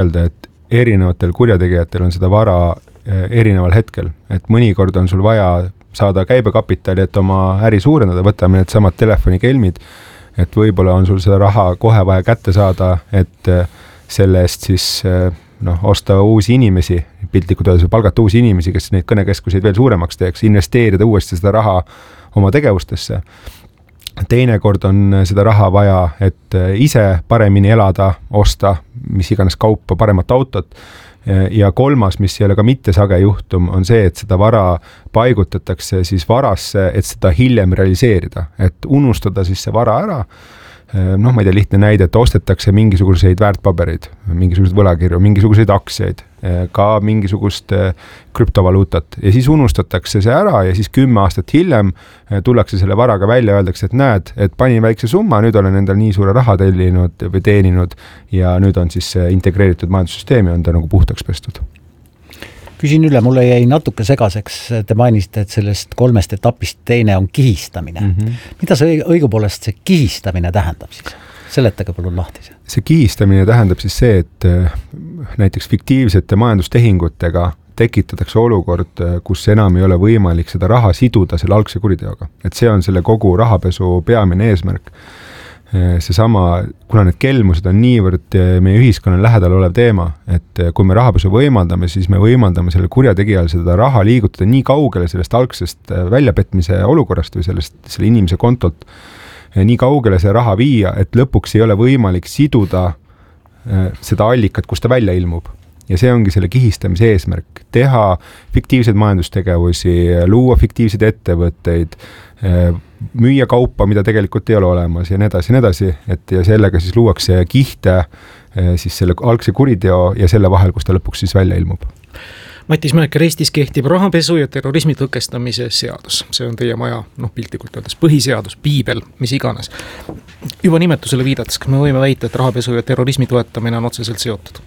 öelda, et erinevatel kurjategijatel on seda vara erineval hetkel, et mõnikord on sul vaja saada käibekapitali, et oma äri suurendada, võtame need samad telefonikelmid, et võib-olla on sul seda raha kohe vaja kätte saada, et selle eest siis osta uusi inimesi, piltlikult öeldes palgata uusi inimesi, kes neid kõnekeskuseid veel suuremaks teeks, investeerida uuesti seda raha oma tegevustesse. Teinekord on seda raha vaja, et ise paremini elada, osta, mis iganes kaupa, paremat autot. Ja kolmas, mis ei ole ka mitte sage juhtum, on see, et seda vara paigutatakse siis varasse, et seda hiljem realiseerida, et unustada siis see vara ära. Ma ei tea, lihtne näide, et ostetakse mingisuguseid väärtpabereid, mingisuguseid võlakirju, mingisuguseid aktsiaid, ka mingisugust krüptovaluutat ja siis unustatakse see ära ja siis 10 aastat hiljem tullakse selle varaga välja ja öeldakse, et näed, et panin väikse summa, nüüd olen endal nii suure raha tellinud või teeninud ja nüüd on siis integreeritud majandussüsteemi, on ta nagu puhtaks pestud. Küsin üle, mulle jäi natuke segaseks, te mainisite, et sellest 3 etapist teine on kihistamine. Mida see õigupoolest see kihistamine tähendab siis? Seletage palun lahti see. See kihistamine tähendab siis see, et näiteks fiktiivsete majandustehingutega tekitatakse olukord, kus enam ei ole võimalik seda raha siduda selle algse kuriteoga. Et see on selle kogu rahapesu peamine eesmärk. Seesama, kuna need kelmused on niivõrd meie ühiskonnal lähedal olev teema, et kui me rahapesu võimaldame, siis me võimaldame selle kurjategijal seda raha liigutada nii kaugele sellest algsest väljapetmise olukorrast või selle inimese kontolt nii kaugele see raha viia, et lõpuks ei ole võimalik siduda seda allikat, kus ta välja ilmub. Ja see ongi selle kihistamise eesmärk. Teha fiktiivseid majandustegevusi, luua fiktiivseid ettevõtteid, müüa kaupa, mida tegelikult ei ole olemas ja nii edasi, et ja sellega siis luuakse kihte siis selle algse kuriteo ja selle vahel, kus ta lõpuks siis välja ilmub. Matis Mäeker, Eestis kehtib rahapesu ja terrorismi tõkestamise seadus. See on teie maja, piltlikult öeldes põhiseadus, piibel, mis iganes. Juba nimetusele viidates, kas me võime väita, et rahapesu ja terrorismi toetamine on otseselt seotud?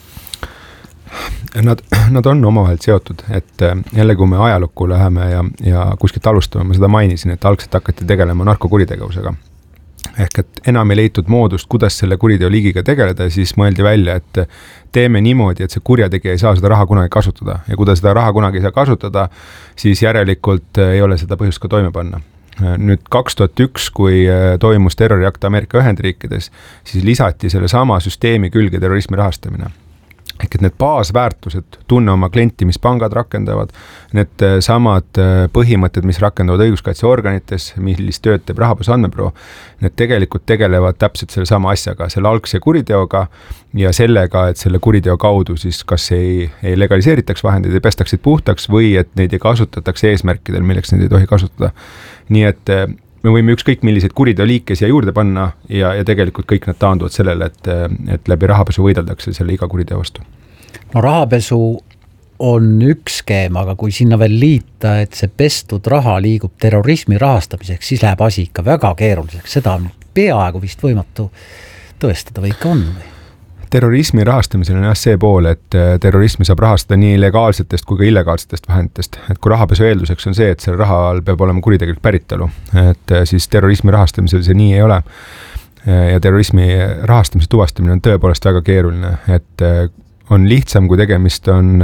Nad on omavahel seotud, et jälle kui me ajalukku läheme ja kuskilt alustame, ma seda mainisin, et algselt hakati tegelema narkokuritegevusega. Ehk et enam ei leitud moodust, kuidas selle kuriteo liigiga tegeleda, siis mõeldi välja, et teeme niimoodi, et see kurjategija ei saa seda raha kunagi kasutada. Ja kui ta seda raha kunagi ei saa kasutada, siis järelikult ei ole seda põhjust ka toime panna. Nüüd 2001, kui toimus terroriakt Ameerika Ühendriikides, siis lisati selle sama süsteemi külge terrorismi rahastamine. Ehk et need baasväärtused, tunne oma klienti, mis pangad rakendavad, need samad põhimõtted, mis rakenduvad õiguskaitseorganites, millist tööd teeb rahapesu andmebüroo, need tegelikult tegelevad täpselt selle sama asjaga, selle algse kuriteoga ja sellega, et selle kuriteo kaudu siis kas ei legaliseeritaks vahendeid, ei pestaksid puhtaks või et neid ei kasutataks eesmärkidel, milleks neid ei tohi kasutada. Nii et me võime ükskõik milliseid kuriteoliike siia juurde panna ja tegelikult kõik nad taanduvad sellele, et läbi rahapesu võideldakse selle iga kuriteo vastu. Rahapesu on üks skeem, aga kui sinna veel liita, et see pestud raha liigub terrorismi rahastamiseks, siis läheb asi ikka väga keeruliseks. Seda on peaaegu vist võimatu tõestada või ikka on või? Terrorismi rahastamisel on see pool, et terrorismi saab rahastada nii legaalsetest kui ka illegaalsetest vahenditest. Et kui rahapesu eelduseks on see, et selle rahal peab olema kuritegelik päritolu, et siis terrorismi rahastamisel see nii ei ole. Ja terrorismi rahastamise tuvastamine on tõepoolest väga keeruline, et on lihtsam, kui tegemist on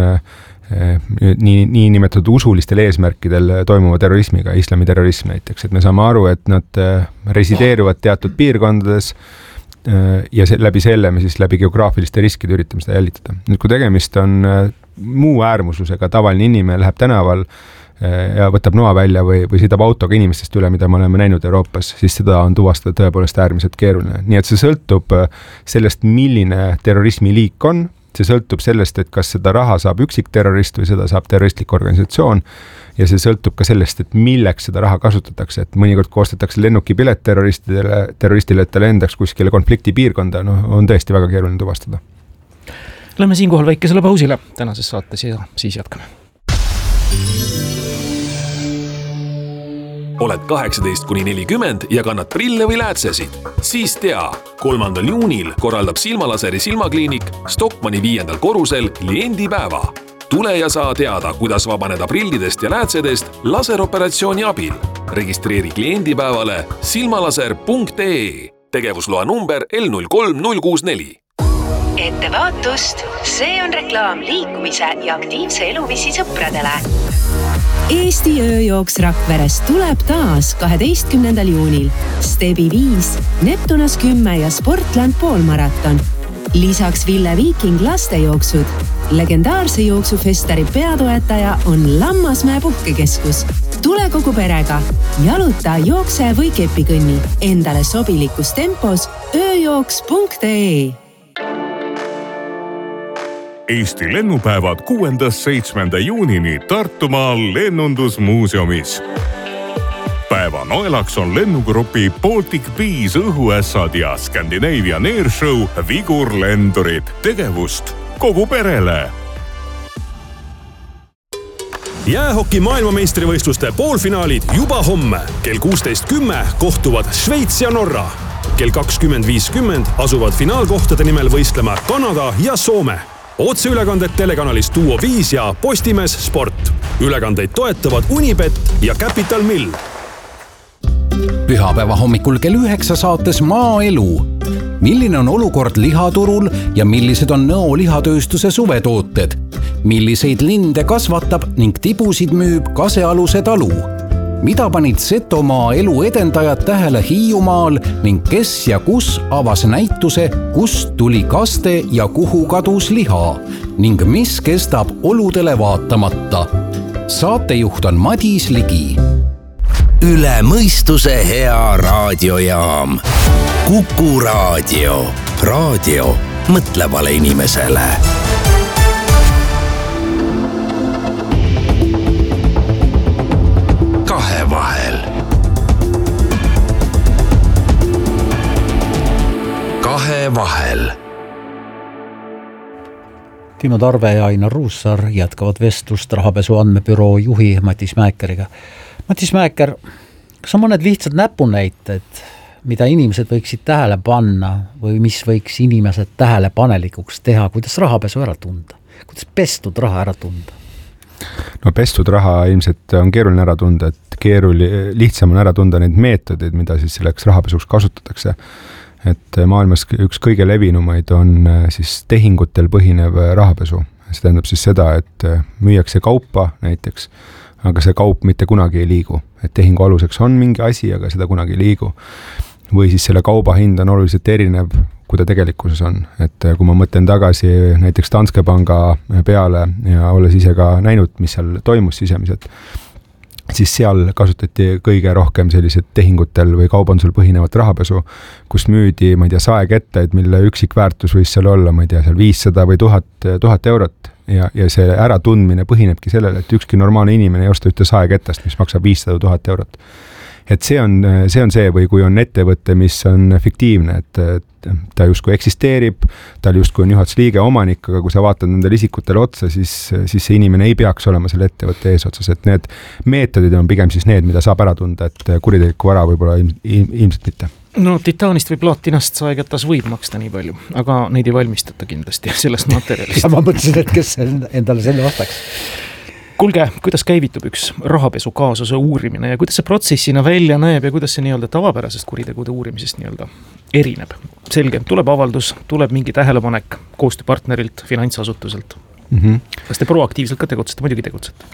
nii nimetatud usulistel eesmärkidel toimuva terrorismiga, islamiterrorism näiteks, et me saame aru, et nad resideeruvad teatud piirkondades ja läbi selle me siis läbi geograafiliste riskide üritame seda jälitada. Nüüd kui tegemist on muu äärmuslusega, tavaline inimene läheb tänaval ja võtab noa välja või sõidab autoga inimestest üle, mida me oleme näinud Euroopas, siis seda on tuvastada tõepoolest äärmiselt keeruline. Nii et see sõltub sellest, milline terrorismi liik on, see sõltub sellest, et kas seda raha saab üksik terrorist või seda saab terroristlik organisatsioon ja see sõltub ka sellest, et milleks seda raha kasutatakse, et mõnikord koostatakse lennukipilet terroristile, et ta lendaks kuskile konflikti piirkonda, on tõesti väga keeruline tuvastada. Lähme siinkohal väikesele pausile tänases saates ja siis jätkame. Oled 18–40 ja kannad prille või läätsesid? Siis tea, 3. juunil korraldab Silmalaseri silmakliinik Stockmanni 5. korrusel kliendipäeva. Tule ja saa teada, kuidas vabaneda prillidest ja läätsedest laseroperatsiooni abil. Registreeri kliendipäevale silmalaser.ee. Tegevusloa number L03064. Ettevaatust, see on reklaam liikumise ja aktiivse eluviisi sõpradele. Eesti ööjooks Rakverest tuleb taas 12. juunil. Stebi 5, Neptunas 10 ja Sportland poolmaraton. Lisaks Ville Viiking lastejooksud. Legendaarse jooksufestari peatoetaja on Lammasmäe puhkekeskus. Tule kogu perega. Jaluta, jookse või kepikõnni. Endale sobilikus tempos ööjooks.ee. Eesti lennupäevad 6.–7. juunini Tartumaal lennundusmuuseumis. Päeva noelaks on lennugrupi Baltic Bees õhuässad ja Scandinavian Airshow vigurlendurid. Tegevust kogu perele. Jäähoki maailmameistrivõistluste poolfinaalid juba homme. Kell 16.10 kohtuvad Šveits ja Norra. Kell 20.50 asuvad finaalkohtade nimel võistlema Kanada ja Soome. Otseülekanded telekanalis Duo 5 ja Postimees Sport. Ülekandeid toetavad Unibet ja Capital Mill. Pühapäeva hommikul kell 9 saates Maaelu. Milline on olukord lihaturul ja millised on Nõo lihatööstuse suvetooted? Milliseid linde kasvatab ning tibusid müüb Kasealuse talu? Mida panid Setomaa elu edendajad tähele Hiiumaal ning kes ja kus avas näituse, kust tuli kaste ja kuhu kadus liha ning mis kestab oludele vaatamata? Saatejuht on Madis Ligi. Üle mõistuse hea raadiojaam. Kuku raadio. Raadio mõtlevale inimesele. Kahevahel. Kahevahel. Timo Tarve ja Ainar Ruussaar jätkavad vestlust rahapesu andmebüroo juhi Matis Mäekeriga. Matis Mäeker, kas on mõned lihtsad näpunäited, mida inimesed võiksid tähele panna või mis võiks inimesed tähelepanelikuks teha, kuidas rahapesu ära tunda? Kuidas pestud raha ära tunda? No pestud raha ilmselt on keeruline ära tunda, et lihtsam on ära tunda neid meetodeid, mida siis selleks rahapesuks kasutatakse. Et maailmas üks kõige levinumaid on siis tehingutel põhinev rahapesu. See tähendab siis seda, et müüakse kaupa näiteks, aga see kaup mitte kunagi ei liigu. Et tehingu aluseks on mingi asi, aga seda kunagi ei liigu. Või siis selle kauba hind on oluliselt erinev, kui ta tegelikkuses on. Et kui ma mõtlen tagasi näiteks Danske Panga peale ja olles ise ka näinud, mis seal toimus sisemiselt, siis seal kasutati kõige rohkem sellised tehingutel või kaubandusel põhinevat rahapesu, kus müüdi, ma ei tea, saekettaid, mille üksik väärtus võis seal olla, ma ei tea, seal 500 või 1000 eurot. Ja see äratundmine põhinebki sellele, et ükski normaalne inimene ei osta ühte saekettast, mis maksab 500 või 1000 eurot. Et see on see või kui on ettevõte, mis on fiktiivne, et ta justkui eksisteerib, tal justkui on juhatusliige omanik, aga kui sa vaatad nendele isikutele otsa, siis see inimene ei peaks olema selle ettevõtte eesotsas, et need meetodid on pigem siis need, mida saab ära tunda, et kuritegelikku vara võib-olla ilmselt mitte. No titaanist või plaatinast saeketas võib maksta nii palju, aga neid ei valmistata kindlasti sellest materjalist. Ja ma mõtlesin, et kes endale selle vastaks. Kuulge, kuidas käivitub üks rahapesu kaasuse uurimine ja kuidas see protsessina välja näeb ja kuidas see nii-öelda tavapärasest kuritegude uurimisest nii-öelda erineb? Selge, tuleb avaldus, tuleb mingi tähelepanek koostööpartnerilt, finantsasutuselt. Kas te proaktiivselt ka tegutsete? Muidugi tegutsete.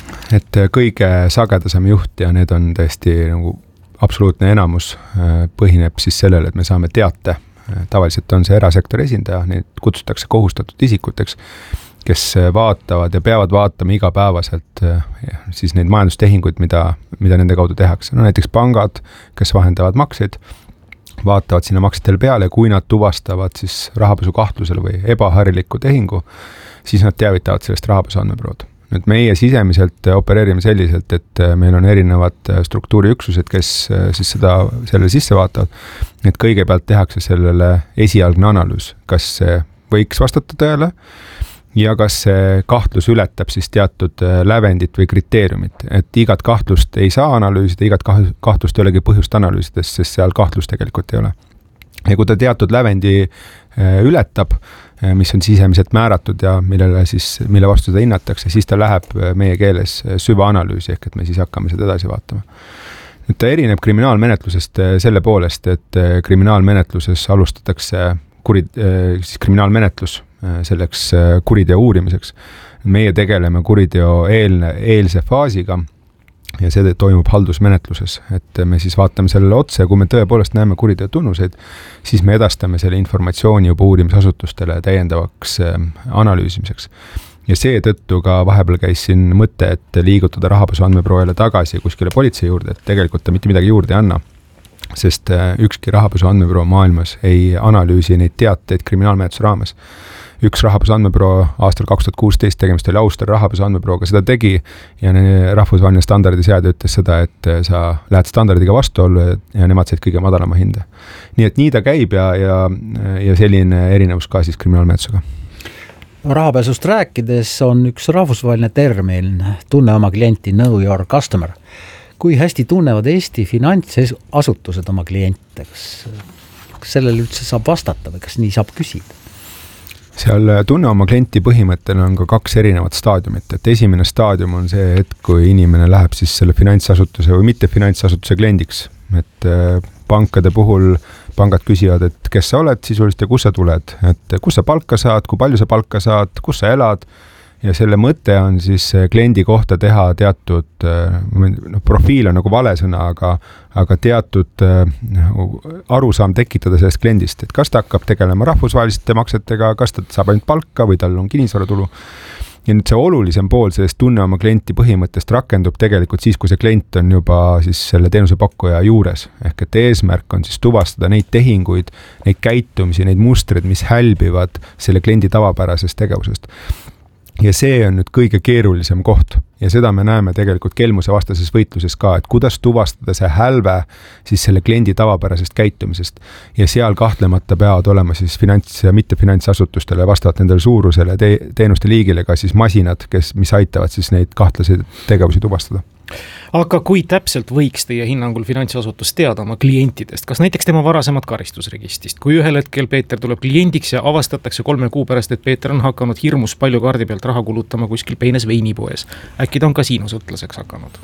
Et kõige sagedasem juht ja need on tõesti nagu absoluutne enamus põhineb siis sellele, et me saame teate. Tavaliselt on see erasektori esindaja, neid kutsutakse kohustatud isikuteks, kes vaatavad ja peavad vaatama igapäevaselt siis neid majandustehinguid, mida nende kaudu tehakse. No näiteks pangad, kes vahendavad makseid, vaatavad sinna maksetele peale, kui nad tuvastavad siis rahapesu kahtlusel või ebahariliku tehingu, siis nad teavitavad sellest rahapesu andmebürood. Nüüd meie sisemiselt opereerime selliselt, et meil on erinevad struktuuriüksused, kes siis sellele sisse vaatavad. Et kõigepealt tehakse sellele esialgne analüüs, kas see võiks vastata tõele, ja kas see kahtlus ületab siis teatud lävendit või kriteeriumit, et igat kahtlust ei saa analüüsida, igat kahtlust ei olegi põhjust analüüsides, sest seal kahtlust tegelikult ei ole. Ja kui ta teatud lävendi ületab, mis on sisemiselt määratud ja mille vastu seda hinnatakse, siis ta läheb meie keeles süvaanalüüsi, ehk et me siis hakkame seda edasi vaatama. Nüüd ta erineb kriminaalmenetlusest selle poolest, et kriminaalmenetluses alustatakse siis kriminaalmenetlus selleks kuriteo uurimiseks. Meie tegeleme kuriteo eelse faasiga ja see toimub haldusmenetluses, et me siis vaatame sellele otse ja kui me tõepoolest näeme kuriteo tunnuseid, siis me edastame selle informatsiooni juba uurimisasutustele täiendavaks analüüsimiseks. Ja seetõttu ka vahepeal käis siin mõte, et liigutada rahapesu andmeproovile tagasi kuskile politsei juurde, et tegelikult ta mitte midagi juurde ei anna, sest ükski rahapesu andmeproo maailmas ei analüüsi neid teateid kriminaalmenetluse raames. Üks rahapesu andmeproo aastal 2016 tegemist oli Austria rahapesu andmeprooga, seda tegi ja rahvusvaheline standardiseade ütles seda, et sa lähed standardiga vastuollu ja nemad said kõige madalama hinde. Nii et nii ta käib ja selline erinevus ka siis kriminaalmenetlusega. Rahapesust rääkides on üks rahvusvaheline termin, tunne oma klienti, know your customer. Kui hästi tunnevad Eesti finantsasutused oma kliente, kas sellele üldse saab vastata või kas nii saab küsida? Seal tunne oma klienti põhimõttel on ka 2 erinevat staadiumit, et esimene staadium on see, et kui inimene läheb siis selle finantsasutuse või mitte finantsasutuse kliendiks, et pankade puhul pangad küsivad, et kes sa oled sisuliselt ja kus sa tuled, et kus sa palka saad, kui palju sa palka saad, kus sa elad ja selle mõte on siis kliendi kohta teha teatud, profiil on nagu vale sõna, aga teatud arusaam tekitada sellest kliendist, et kas ta hakkab tegelema rahvusvaheliste maksetega, kas ta saab ainult palka või tal on kinnisvaratulu. Ja nüüd see olulisem pool sellest tunne oma klienti põhimõttest rakendub tegelikult siis, kui see klient on juba siis selle teenusepakkuja juures. Ehk et eesmärk on siis tuvastada neid tehinguid, neid käitumisi, neid mustreid, mis hälbivad selle kliendi tavapärasest tegevusest. Ja see on nüüd kõige keerulisem koht ja seda me näeme tegelikult kelmuse vastases võitluses ka, et kuidas tuvastada see hälve siis selle kliendi tavapärasest käitumisest ja seal kahtlemata peavad olema siis finants- ja mitte finantsasutustele vastavalt nendele suurusele teenuste liigile ka siis masinad, mis aitavad siis neid kahtlasi tegevusi tuvastada. Aga kui täpselt võiks teie hinnangul finantsasutus teada oma klientidest, kas näiteks tema varasemad karistusregistist, kui ühel hetkel Peeter tuleb kliendiks ja avastatakse 3 kuu pärast, et Peeter on hakanud hirmus palju kaardi pealt raha kulutama kuskil peines veinipoes, äkki ta on kasiinosõtlaseks hakanud?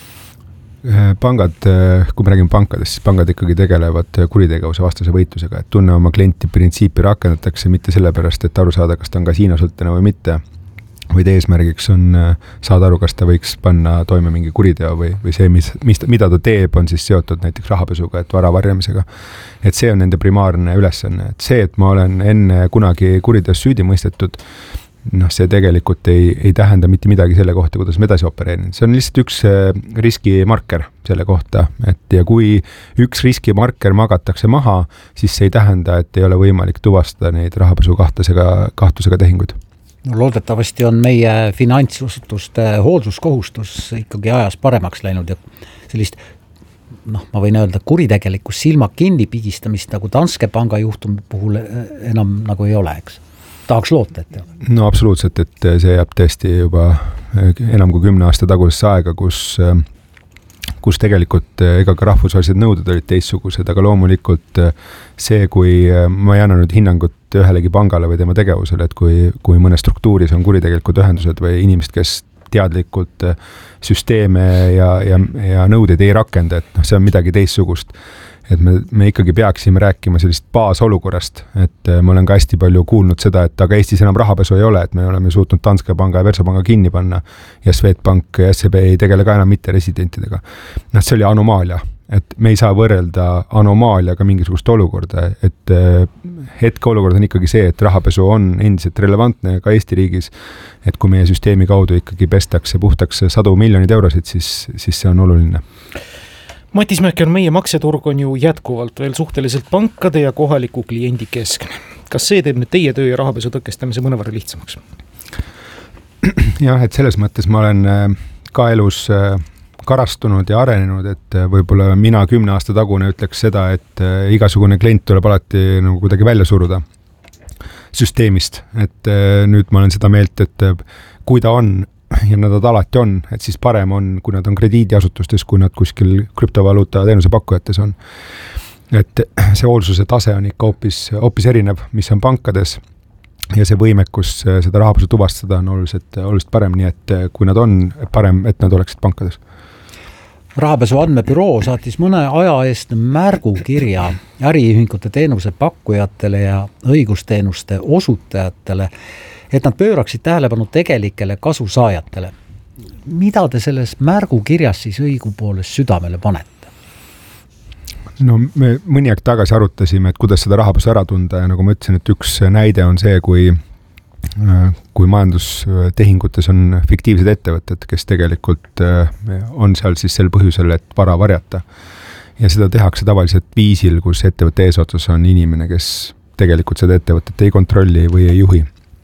Pangad, kui me räägime pankadest, siis pangad ikkagi tegelevad kuritegevuse vastase võitlusega, et tunne oma klienti printsiipi rakendatakse mitte sellepärast, et aru saada, kas ta on kasiinosõltlane või mitte, vaid eesmärgiks on saada aru, kas ta võiks panna toime mingi kuriteo või see, mida ta teeb, on siis seotud näiteks rahapesuga, et vara varjamisega. Et see on nende primaarne ülesanne. Et see, et ma olen enne kunagi kuriteos süüdi mõistetud, see tegelikult ei tähenda mitte midagi selle kohta, kuidas ma edasi opereerin. See on lihtsalt üks riskimarker selle kohta, et ja kui üks riskimarker magatakse maha, siis see ei tähenda, et ei ole võimalik tuvastada neid rahapesu kahtlusega tehinguid. No, loodetavasti on meie finantsasutuste hoolsuskohustus ikkagi ajas paremaks läinud ja sellist, ma võin öelda, kuritegelikus silma kinni pigistamist nagu Danske panga juhtumi puhul enam nagu ei ole, eks? Tahaks loota, et ole. No absoluutselt, et see jääb tõesti juba enam kui 10 aasta tagusesse aega, kus tegelikult ega ka rahvusvahelised nõuded olid teistsugused, aga loomulikult see, kui ma ei anna nüüd hinnangut ühelegi pangale või tema tegevusele, et kui mõne struktuuris on kuritegelikud ühendused või inimesed, kes teadlikult süsteeme ja nõudeid ei rakenda, et see on midagi teistsugust. Et me ikkagi peaksime rääkima sellist baasolukorrast, et ma olen ka hästi palju kuulnud seda, et aga Eestis enam rahapesu ei ole, et me oleme suutnud Danske panga ja Versobanka kinni panna ja Swedbank ja SEB ei tegele ka enam mitte residentidega. See oli anomaalia, et me ei saa võrrelda anomaaliaga mingisugust olukorda, et hetkeolukord on ikkagi see, et rahapesu on endiselt relevantne ka Eesti riigis, et kui meie süsteemi kaudu ikkagi pestakse puhtaks 100 miljonid eurosid, siis see on oluline. Matis Mäkker, meie makseturg on ju jätkuvalt veel suhteliselt pankade ja kohaliku kliendi keskne. Kas see teeb nüüd teie töö ja rahapesu tõkestamise mõnevõrra lihtsamaks? Jah, et selles mõttes ma olen ka elus karastunud ja arenenud, et võib-olla mina 10 aasta tagune ütleks seda, et igasugune klient tuleb alati nagu kuidagi välja suruda süsteemist. Et nüüd ma olen seda meelt, et kui ta on ja nad alati on, et siis parem on, kui nad on krediidiasutustes, kui nad kuskil krüptovaluuta teenuse pakkujates on. Et see hoolsuse tase on ikka hoopis erinev, mis on pankades ja see võimekus seda rahapesu tuvastada on oluliselt parem, nii et kui nad on parem, et nad oleksid pankades. Rahapesu andmebüroo saatis mõne aja eest märgukirja äriühingute teenuse pakkujatele ja õigusteenuste osutajatele, et nad pööraksid tähelepanu tegelikele kasusaajatele. Mida te selles märgukirjas siis õigupoolest südamele panete? No me mõni aeg tagasi arutasime, et kuidas seda rahapesu ära tunda ja nagu ma ütlesin, et üks näide on see, kui majandustehingutes on fiktiivsed ettevõtted, kes tegelikult on seal siis sel põhjusel, et vara varjata. Ja seda tehakse tavaliselt viisil, kus ettevõtte eesotsas on inimene, kes tegelikult seda ettevõtet ei kontrolli või ei juhi.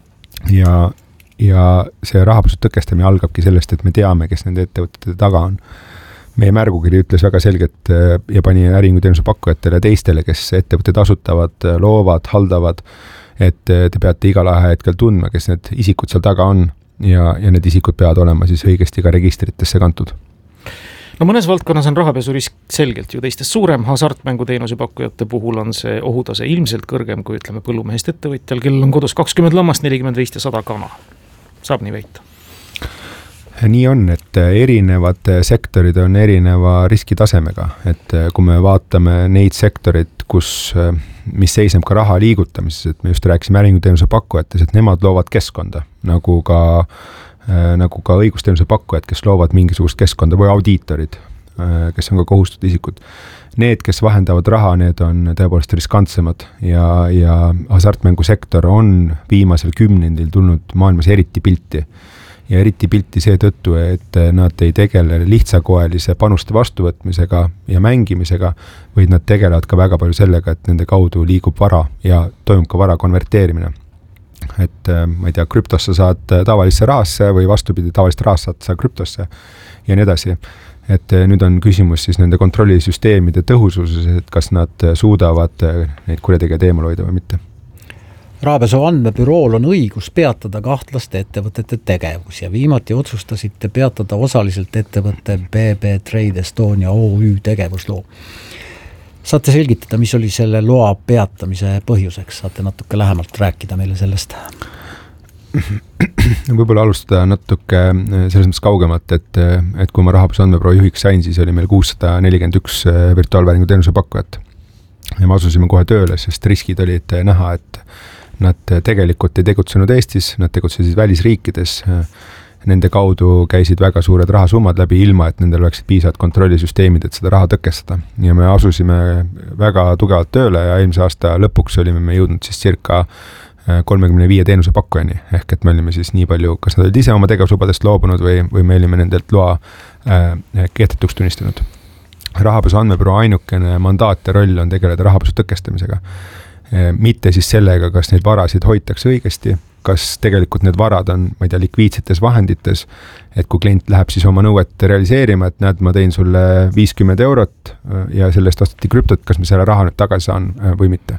Ja see rahapesu tõkestamine algabki sellest, et me teame, kes nende ettevõtete taga on. Meie märgukiri ütles väga selgelt ja pani äriühinguteenuse pakkujatele ja teistele, kes ettevõtted asutavad, loovad, haldavad, et te peate igal ajahetkel tundma, kes need isikud seal taga on ja need isikud peavad olema siis õigesti ka registritesse kantud. No mõnes valdkonnas on rahapesurisk selgelt ju teistest suurem, hasartmänguteenuse pakkujate puhul on see ohutase ilmselt kõrgem kui ütleme põllumehest ettevõtjal, kellel on kodus 20 lammast, 40 veist ja 100 kana. Saab nii veita? Nii on, et erinevad sektorid on erineva riskitasemega, et kui me vaatame neid sektorid, mis seisneb ka raha liigutamises, et me just rääkisime äriühinguteenuse pakkujates, et nemad loovad keskkonda, nagu ka õigusteenuse pakkujad, kes loovad mingisugust keskkonda või audiitorid, kes on ka kohustatud isikud. Need, kes vahendavad raha, need on tõepoolest riskantsemad ja hasartmängusektor on viimasel kümnendil tulnud maailmas eriti pilti. Ja eriti pilti seetõttu, et nad ei tegele lihtsakoelise panuste vastuvõtmisega ja mängimisega, vaid nad tegelevad ka väga palju sellega, et nende kaudu liigub vara ja toimub ka vara konverteerimine. Et ma ei tea, krüptosse saad tavalisse rahasse või vastupidi, tavalist rahast saad krüptosse ja nii edasi. Et nüüd on küsimus siis nende kontrollisüsteemide tõhususes, et kas nad suudavad neid kurjategijad eemal hoida või mitte. Rahapesu andmebürool on õigus peatada kahtlaste ettevõtete tegevus ja viimati otsustasite peatada osaliselt ettevõtte BB Trade Estonia OÜ tegevusloo. Saate selgitada, mis oli selle loa peatamise põhjuseks? Saate natuke lähemalt rääkida meile sellest? Võib-olla alustada natuke selles mõttes kaugemalt, et kui ma rahapesu andmebüroo juhiks sain, siis oli meil 641 virtuaalvääringu teenuse pakkujat. Ja me asusime kohe tööle, sest riskid olid näha, et nad tegelikult ei tegutsenud Eestis, nad tegutsesid välisriikides. Nende kaudu käisid väga suured rahasummad läbi ilma, et nendel oleksid piisavad kontrollisüsteemid, et seda raha tõkestada. Ja me asusime väga tugevalt tööle ja eelmise aasta lõpuks olime me jõudnud siis circa 35 teenuse pakkujani. Ehk et me olime siis nii palju, kas nad olid ise oma tegevuslubadest loobunud või me olime nendelt loa kehtetuks tunnistanud. Rahapesu andmebüroo ainukene mandaat ja roll on tegeleda rahapesu tõkestamisega. Mitte siis sellega, kas neid varasid hoitakse õigesti, kas tegelikult need varad on, ma ei tea, likviidsetes vahendites, et kui klient läheb siis oma nõuet realiseerima, et näed, ma tein sulle 50 eurot ja sellest ostati krüptot, kas me selle raha nüüd tagasi saan või mitte.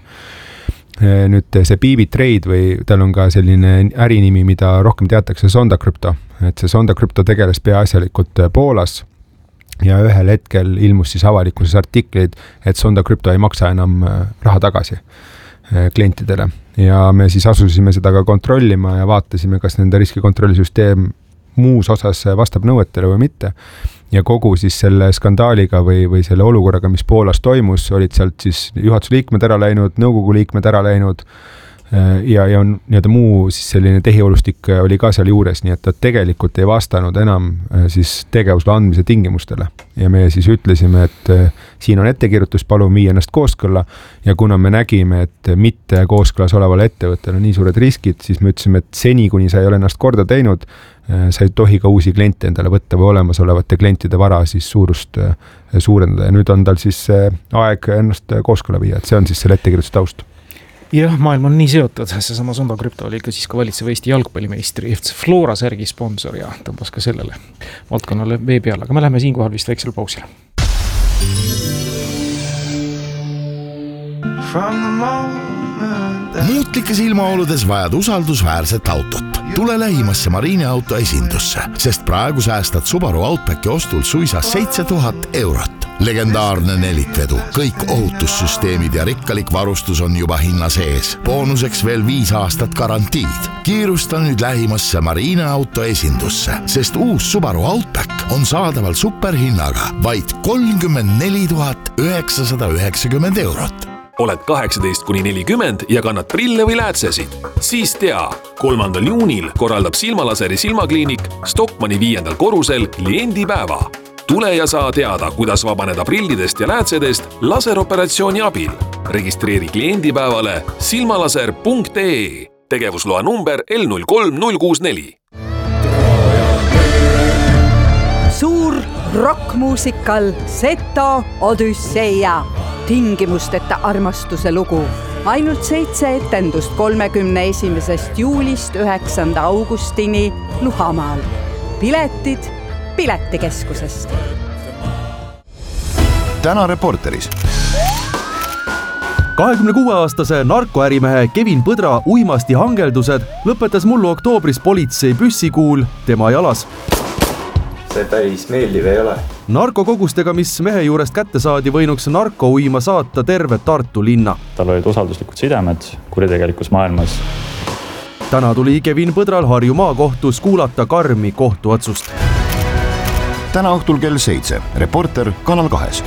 Nüüd see BB Trade või tal on ka selline ärinimi, mida rohkem teatakse, Sonda Crypto. Et see Sonda Crypto tegeles peaasjalikult Poolas ja ühel hetkel ilmus siis avalikkuses artikleid, et Sonda Crypto ei maksa enam raha tagasi klientidele. Ja me siis asusime seda ka kontrollima ja vaatasime, kas nende riskikontrollisüsteem muus osas vastab nõuetele või mitte. Ja kogu siis selle skandaaliga või selle olukorraga, mis Poolas toimus, olid sealt siis juhatuse liikmed ära läinud, nõukogu liikmed ära läinud ja on nii-öelda muu siis selline tehiolustik oli ka seal juures, nii et ta tegelikult ei vastanud enam siis tegevusloa andmise tingimustele. Ja me siis ütlesime, et siin on ettekirjutus, palun viia ennast kooskõlla ja kuna me nägime, et mitte kooskõlas olevale ettevõttele nii suured riskid, siis me ütlesime, et seni, kuni sa ei ole ennast korda teinud, sa ei tohi ka uusi kliente endale võtta või olemasolevate klientide vara siis suurust suurendada ja nüüd on tal siis aeg ennast kooskõlla viia, et see on siis selle ettekirjutus taust. Jah, maailm on nii seotud, seesama Sonda Crypto oli ka siis ka valitseva Eesti jalgpallimeistri FC Flora särgi sponsor ja tõmbas ka sellele valdkonnale vee peale, aga me läheme siinkohal vist väiksel pausile. Muutlikes ilmaoludes vajad usaldusväärset autot. Tule lähimasse Mariini auto esindusse, sest praegu säästad Subaru Outbacki ostul suisa 7000 eurot. legendaarne nelikvedu, kõik ohutussüsteemid ja rikkalik varustus on juba hinna sees. Boonuseks veel 5 aastat garantiid. Kiirusta nüüd lähimasse Marine Auto esindusse, sest uus Subaru Outback on saadaval superhinnaga vaid 34 990 eurot. Oled 18–40 ja kannad prille või läätsesid? Siis tea, 3. juunil korraldab Silmalaseri silmakliinik Stockmanni 5. korrusel kliendipäeva. Tule ja saa teada, kuidas vabaneda prillidest ja läätsedest laseroperatsiooni abil. Registreeri kliendipäevale silmalaser.ee. Tegevusloa number L03064. Suur rockmuusikal Seto Odüsseia. Tingimusteta armastuse lugu. Ainult 7 etendust 31. juulist 9. augustini Luhamaal. Piletid Piletikeskusest. Täna Reporteris. 26-aastase narkoärimehe Kevin Põdra uimasti hangeldused lõpetas mullu oktoobris politsei püssikuul tema jalas. See päris meeldiv ei ole. Narkokogustega, mis mehe juurest kätte saadi, võinuks narkouima saata terve Tartu linna. Tal olid usalduslikud sidemed kuritegelikus maailmas. Täna tuli Kevin Põdral Harju maakohtus kuulata karmi kohtuotsust. Täna õhtul kell 7. Reporter Kanal 2.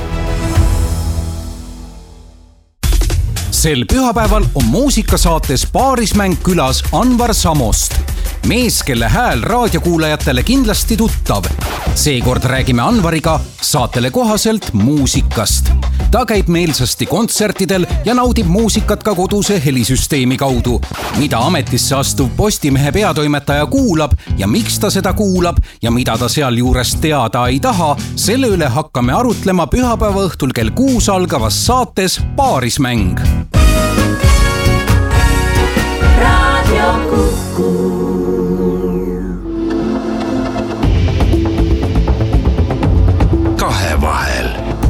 Sel pühapäeval on muusikasaates Paarismäng külas Anvar Samost. Mees, kelle hääl raadiokuulajatele kindlasti tuttav. Seekord räägime Anvariga saatele kohaselt muusikast. Ta käib meelsasti kontsertidel ja naudib muusikat ka koduse helisüsteemi kaudu. Mida ametisse astuv Postimehe peatoimetaja kuulab ja miks ta seda kuulab ja mida ta seal juures teada ei taha, selle üle hakkame arutlema pühapäeva õhtul kell 6 algavas saates Paarismäng. Radio Kuku. Kahevahel.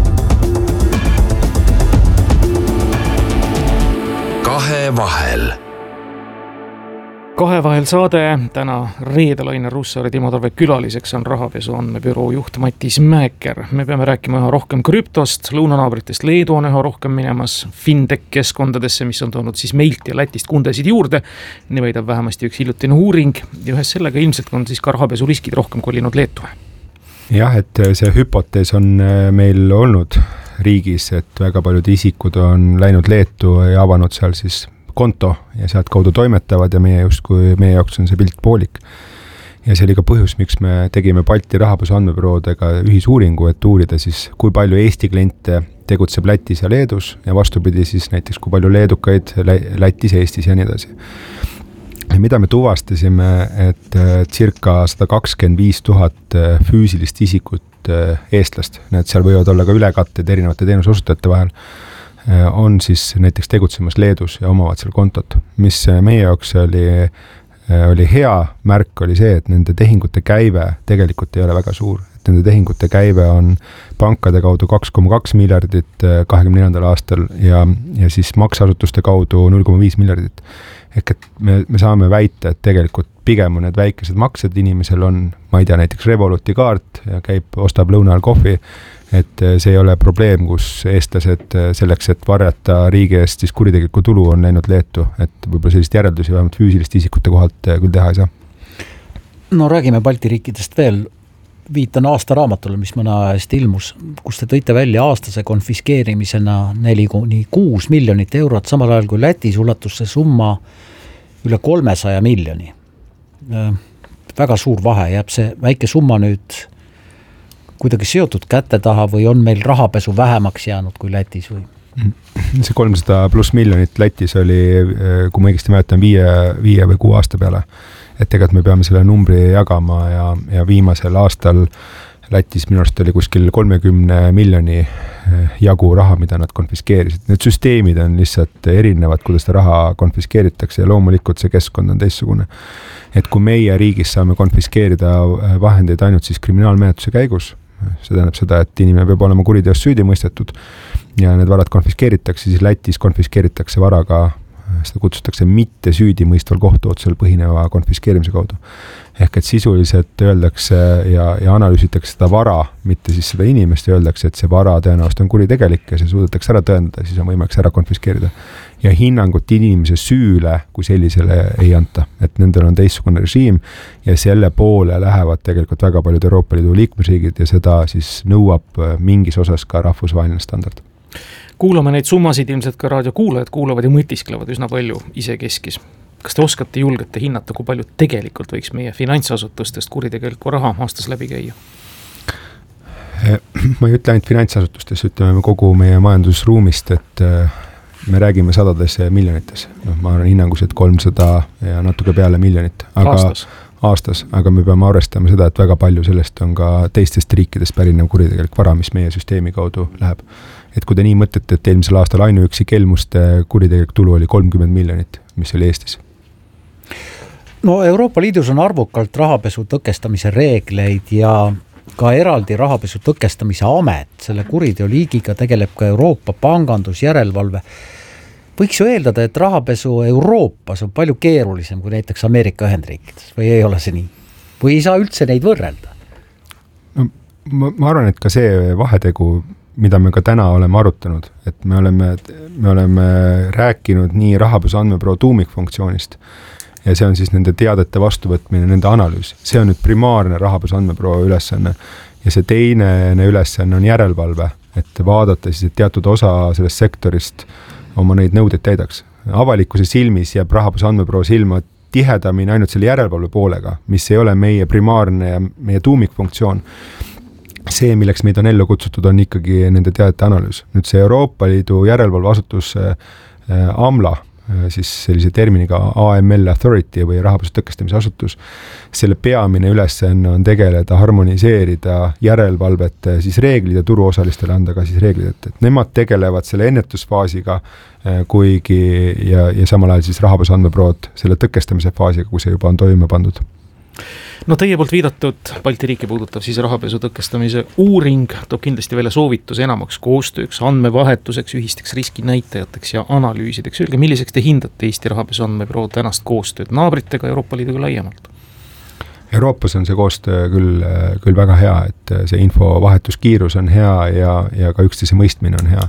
Kahevahel saade täna reedel Ainar Russaare Timo Tarve külaliseks on rahapesu andmebüroo juht Matis Mäeker. Me peame rääkima üha rohkem krüptost, lõunanaabritest Leedu on üha rohkem minemas fintech keskkondadesse, mis on toonud siis meilt ja Lätist kundesid juurde. Nii väidab vähemasti üks hiljutine uuring ja ühes sellega ilmselt on siis ka rahapesu riskid rohkem kolinud Leetu. Jah, et see hüpotees on meil olnud riigis, et väga paljud isikud on läinud Leetu ja avanud seal siis konto ja sealt kaudu toimetavad ja meie jaoks on see pilt poolik. Ja see oli ka põhjus, miks me tegime Balti rahapesu andmebüroodega ühisuuringu, et uurida siis, kui palju Eesti kliente tegutseb Lätis ja Leedus ja vastupidi siis näiteks, kui palju leedukaid Lätis, Eestis ja nii edasi. Ja mida me tuvastasime, et circa 125 000 füüsilist isikut eestlast, need seal võivad olla ka ülekatted erinevate teenusosutajate vahel, on siis näiteks tegutsemas Leedus ja omavad seal kontot. Mis meie jaoks oli hea märk, oli see, et nende tehingute käive tegelikult ei ole väga suur. Et nende tehingute käive on pankade kaudu 2,2 miljardit 24. aastal ja siis makseasutuste kaudu 0,5 miljardit. Ehk et me saame väita, et tegelikult pigem on need väikesed maksed, inimesel on, ma ei tea, näiteks Revoluti kaart ja ostab lõuna ajal kohvi, et see ei ole probleem, kus eestlased selleks, et varjata riigi eest siis kuritegelikku tulu on läinud Leetu, et võib-olla sellist järeldusi vähemalt füüsiliste isikute kohalt küll teha ei saa. No räägime Balti riikidest veel. Viitan aasta raamatule, mis mõne aja eest ilmus, kus te tõite välja aastase konfiskeerimisena 4–6 miljonit eurot, samal ajal kui Lätis ulatus see summa üle 300 miljoni. Väga suur vahe, jääb see väike summa nüüd kuidagi seotud kätte taha või on meil rahapesu vähemaks jäänud kui Lätis või? See 300+ miljonit Lätis oli, kui ma õigesti mäletan, 5 või 6 aasta peale. Et tegelikult me peame selle numbri jagama ja viimasel aastal Lätis minu arust oli kuskil 30 miljoni jagu raha, mida nad konfiskeerisid. Need süsteemid on lihtsalt erinevad, kuidas seda raha konfiskeeritakse ja loomulikult see keskkond on teistsugune. Et kui meie riigis saame konfiskeerida vahendeid ainult siis kriminaalmenetluse käigus, see tähendab seda, et inimene peab olema kuriteos süüdi mõistetud ja need varad konfiskeeritakse, siis Lätis konfiskeeritakse varaga seda kutsutakse mitte süüdimõistval kohtuotsusel põhineva konfiskeerimise kaudu. Ehk et sisuliselt öeldakse ja analüüsitakse seda vara, mitte siis seda inimest, öeldakse, et see vara tõenäoliselt on kuritegelik ja see suudetakse ära tõendada, siis on võimalik ära konfiskeerida. Ja hinnangut inimese süüle, kui sellisele ei anta, et nendel on teistsugune režiim ja selle poole lähevad tegelikult väga paljud Euroopa Liidu liikmesriigid ja seda siis nõuab mingis osas ka rahvusvaheline standard. Kuulame neid summasid, ilmselt ka raadiokuulajad kuulavad ja mõtisklevad üsna palju isekeskis. Kas te oskate julgete hinnata, kui palju tegelikult võiks meie finantsasutustest kuritegelikku raha aastas läbi käia? Ma ei ütle ainult finantsasutustes, ütleme kogu meie majandusruumist, et me räägime sadades miljonites. Ma arvan hinnanguselt 300 ja natuke peale miljonit. Aastas, aga me peame arvestama seda, et väga palju sellest on ka teistest riikidest pärinev kuritegelik vara, mis meie süsteemi kaudu läheb. Et kui te nii mõtlete, et eelmisel aastal ainuüksi kelmuste kuritegelik tulu oli 30 miljonit, mis oli Eestis. No Euroopa Liidus on arvukalt rahapesu tõkestamise reegleid ja ka eraldi rahapesu tõkestamise amet. Selle kuriteoliigiga tegeleb ka Euroopa pangandusjärelevalve. Võiks ju eeldada, et rahapesu Euroopas on palju keerulisem kui näiteks Ameerika Ühendriikides või ei ole see nii? Või ei saa üldse neid võrrelda? No, ma arvan, et ka see vahetegu, mida me ka täna oleme arutanud, et me oleme rääkinud nii rahapesu andmebüroo tuumikfunktsioonist ja see on siis nende teadete vastuvõtmine, nende analüüs. See on nüüd primaarne rahapesu andmebüroo ülesanne ja see teine ülesanne on järelevalve, et vaadata siis, et teatud osa sellest sektorist oma neid nõudeid täidaks. Avalikkuse silmis jääb rahapesu andmebüroo silma tihedamini ainult selle järelevalve poolega, mis ei ole meie primaarne ja meie tuumikfunktsioon. See, milleks meid on ellu kutsutud, on ikkagi nende teadete analüüs. Nüüd see Euroopa Liidu järelevalveasutus AMLA, siis sellise terminiga AML Authority või rahapesu tõkestamise asutus, selle peamine ülesanne on tegeleda, harmoniseerida järelevalvet siis reeglid ja turuosalistele anda ka siis reeglid, et nemad tegelevad selle ennetusfaasiga, kuigi ja samal ajal siis rahapesu andmebürood selle tõkestamise faasiga, kui see juba on toime pandud. No teie poolt viidatud Balti riiki puudutav siis rahapesu tõkestamise uuring toob kindlasti välja soovituse enamaks koostööks, andmevahetuseks, ühisteks riskinäitajateks ja analüüsideks. Öelge, milliseks te hindate Eesti rahapesu andmebüroo tänast koostööd naabritega Euroopa Liiduga laiemalt? Euroopas on see koostöö küll väga hea, et see infovahetuskiirus on hea ja ka üksteise mõistmine on hea.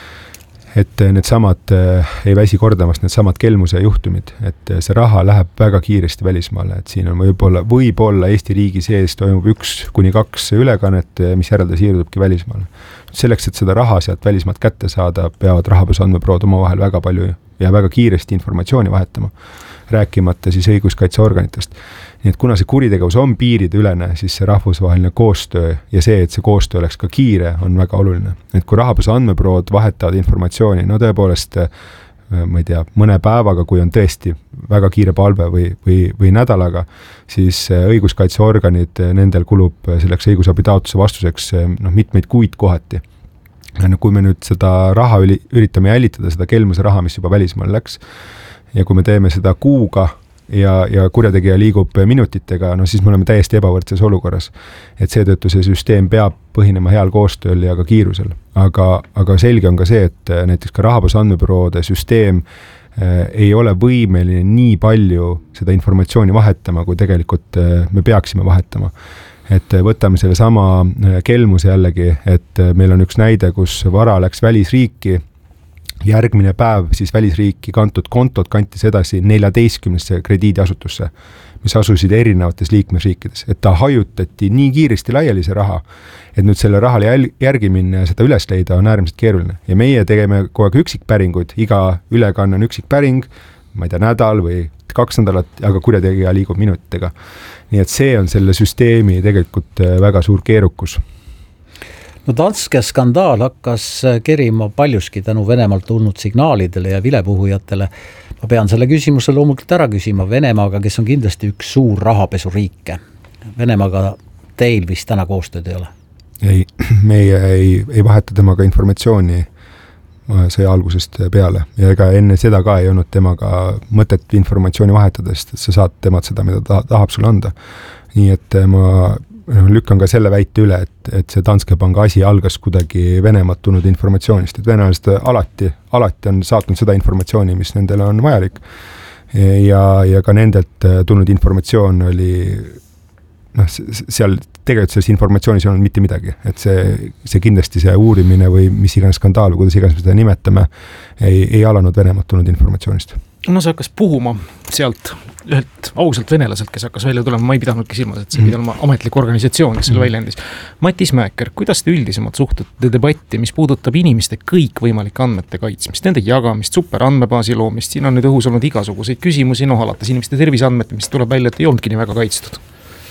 Et need samad, ei väsi kordamast, need samad kelmuse juhtumid, et see raha läheb väga kiiresti välismaale, et siin on võib-olla Eesti riigi sees toimub 1-2 ülekannet, mis järelde siirdubki välismaale. Selleks, et seda raha sealt välismaalt kätte saada, peavad rahapesu andmebürood omavahel väga palju ja väga kiiresti informatsiooni vahetama, rääkimata siis õiguskaitseorganitest. Nii et kuna see kuritegevus on piiride ülene, siis see rahvusvaheline koostöö ja see, et see koostöö oleks ka kiire, on väga oluline. Et kui rahapesu andmebürood vahetavad informatsiooni, no tõepoolest, ma ei tea, mõne päevaga, kui on tõesti väga kiire palve või nädalaga, siis õiguskaitseorganid, nendel kulub selleks õigusabi taotluse vastuseks mitmeid kuid kohati. Kui me nüüd seda raha üritame jälitada, seda kelmuse raha, mis juba välismaal läks, ja kui me teeme seda kuuga ja kurjategija liigub minutitega, no siis me oleme täiesti ebavõrdses olukorras. Et seetõttu see süsteem peab põhinema heal koostööl ja ka kiirusel. Aga selge on ka see, et näiteks ka rahapesu andmebüroode süsteem ei ole võimeline nii palju seda informatsiooni vahetama, kui tegelikult me peaksime vahetama. Et võtame selle sama kelmuse jällegi, et meil on üks näide, kus vara läks välisriiki, järgmine päev siis välisriiki kantud kontod kantis edasi 14 krediidiasutusse, mis asusid erinevates liikmesriikides, et ta hajutati nii kiiresti laiali see raha, et nüüd selle rahale järgi minna ja seda üles leida on äärmiselt keeruline. Ja meie tegeme kogu aeg üksikpäringuid, iga ülekanne on üksikpäring, ma ei tea, nädal või 2 nädalat, aga kurjategija liigub minutitega. Nii et see on selle süsteemi tegelikult väga suur keerukus. No Danske skandaal hakkas kerima paljuski tänu Venemaalt tulnud signaalidele ja vilepuhujatele. Ma pean selle küsimuse loomulikult ära küsima Venemaaga, kes on kindlasti üks suur rahapesuriike. Venemaaga teil vist täna koostööd ei ole? Ei, meie ei vaheta temaga informatsiooni sõja algusest peale ja ega enne seda ka ei olnud temaga mõtet informatsiooni vahetada, sest sa saad temad seda, mida tahab sulle anda. Nii et ma lükkan ka selle väite üle, et see Danske Panga asi algas kuidagi Venemaalt tulnud informatsioonist, et venelased alati on saatnud seda informatsiooni, mis nendele on vajalik. Ja ka nendelt tulnud informatsioon oli, seal tegelikult selles informatsioonis ei olnud mitte midagi, et see kindlasti see uurimine või mis iganes skandaal, kuidas iganes me seda nimetame, ei alanud Venemaalt tulnud informatsioonist. No see hakkas puhuma sealt ühelt ausalt venelaselt, kes hakkas välja tulema, ma ei pidanudki silmas, et see pidi olema ametlik organisatsioon, kes selle väljendis. Matis Mäeker, kuidas te üldisemalt suhtute debatti, mis puudutab inimeste kõikvõimalike andmete kaitsmist, nende jagamist, superandmebaasi loomist, siin on nüüd õhus olnud igasuguseid küsimusi, alates inimeste terviseandmete, mis tuleb välja, et ei olnudki nii väga kaitstud.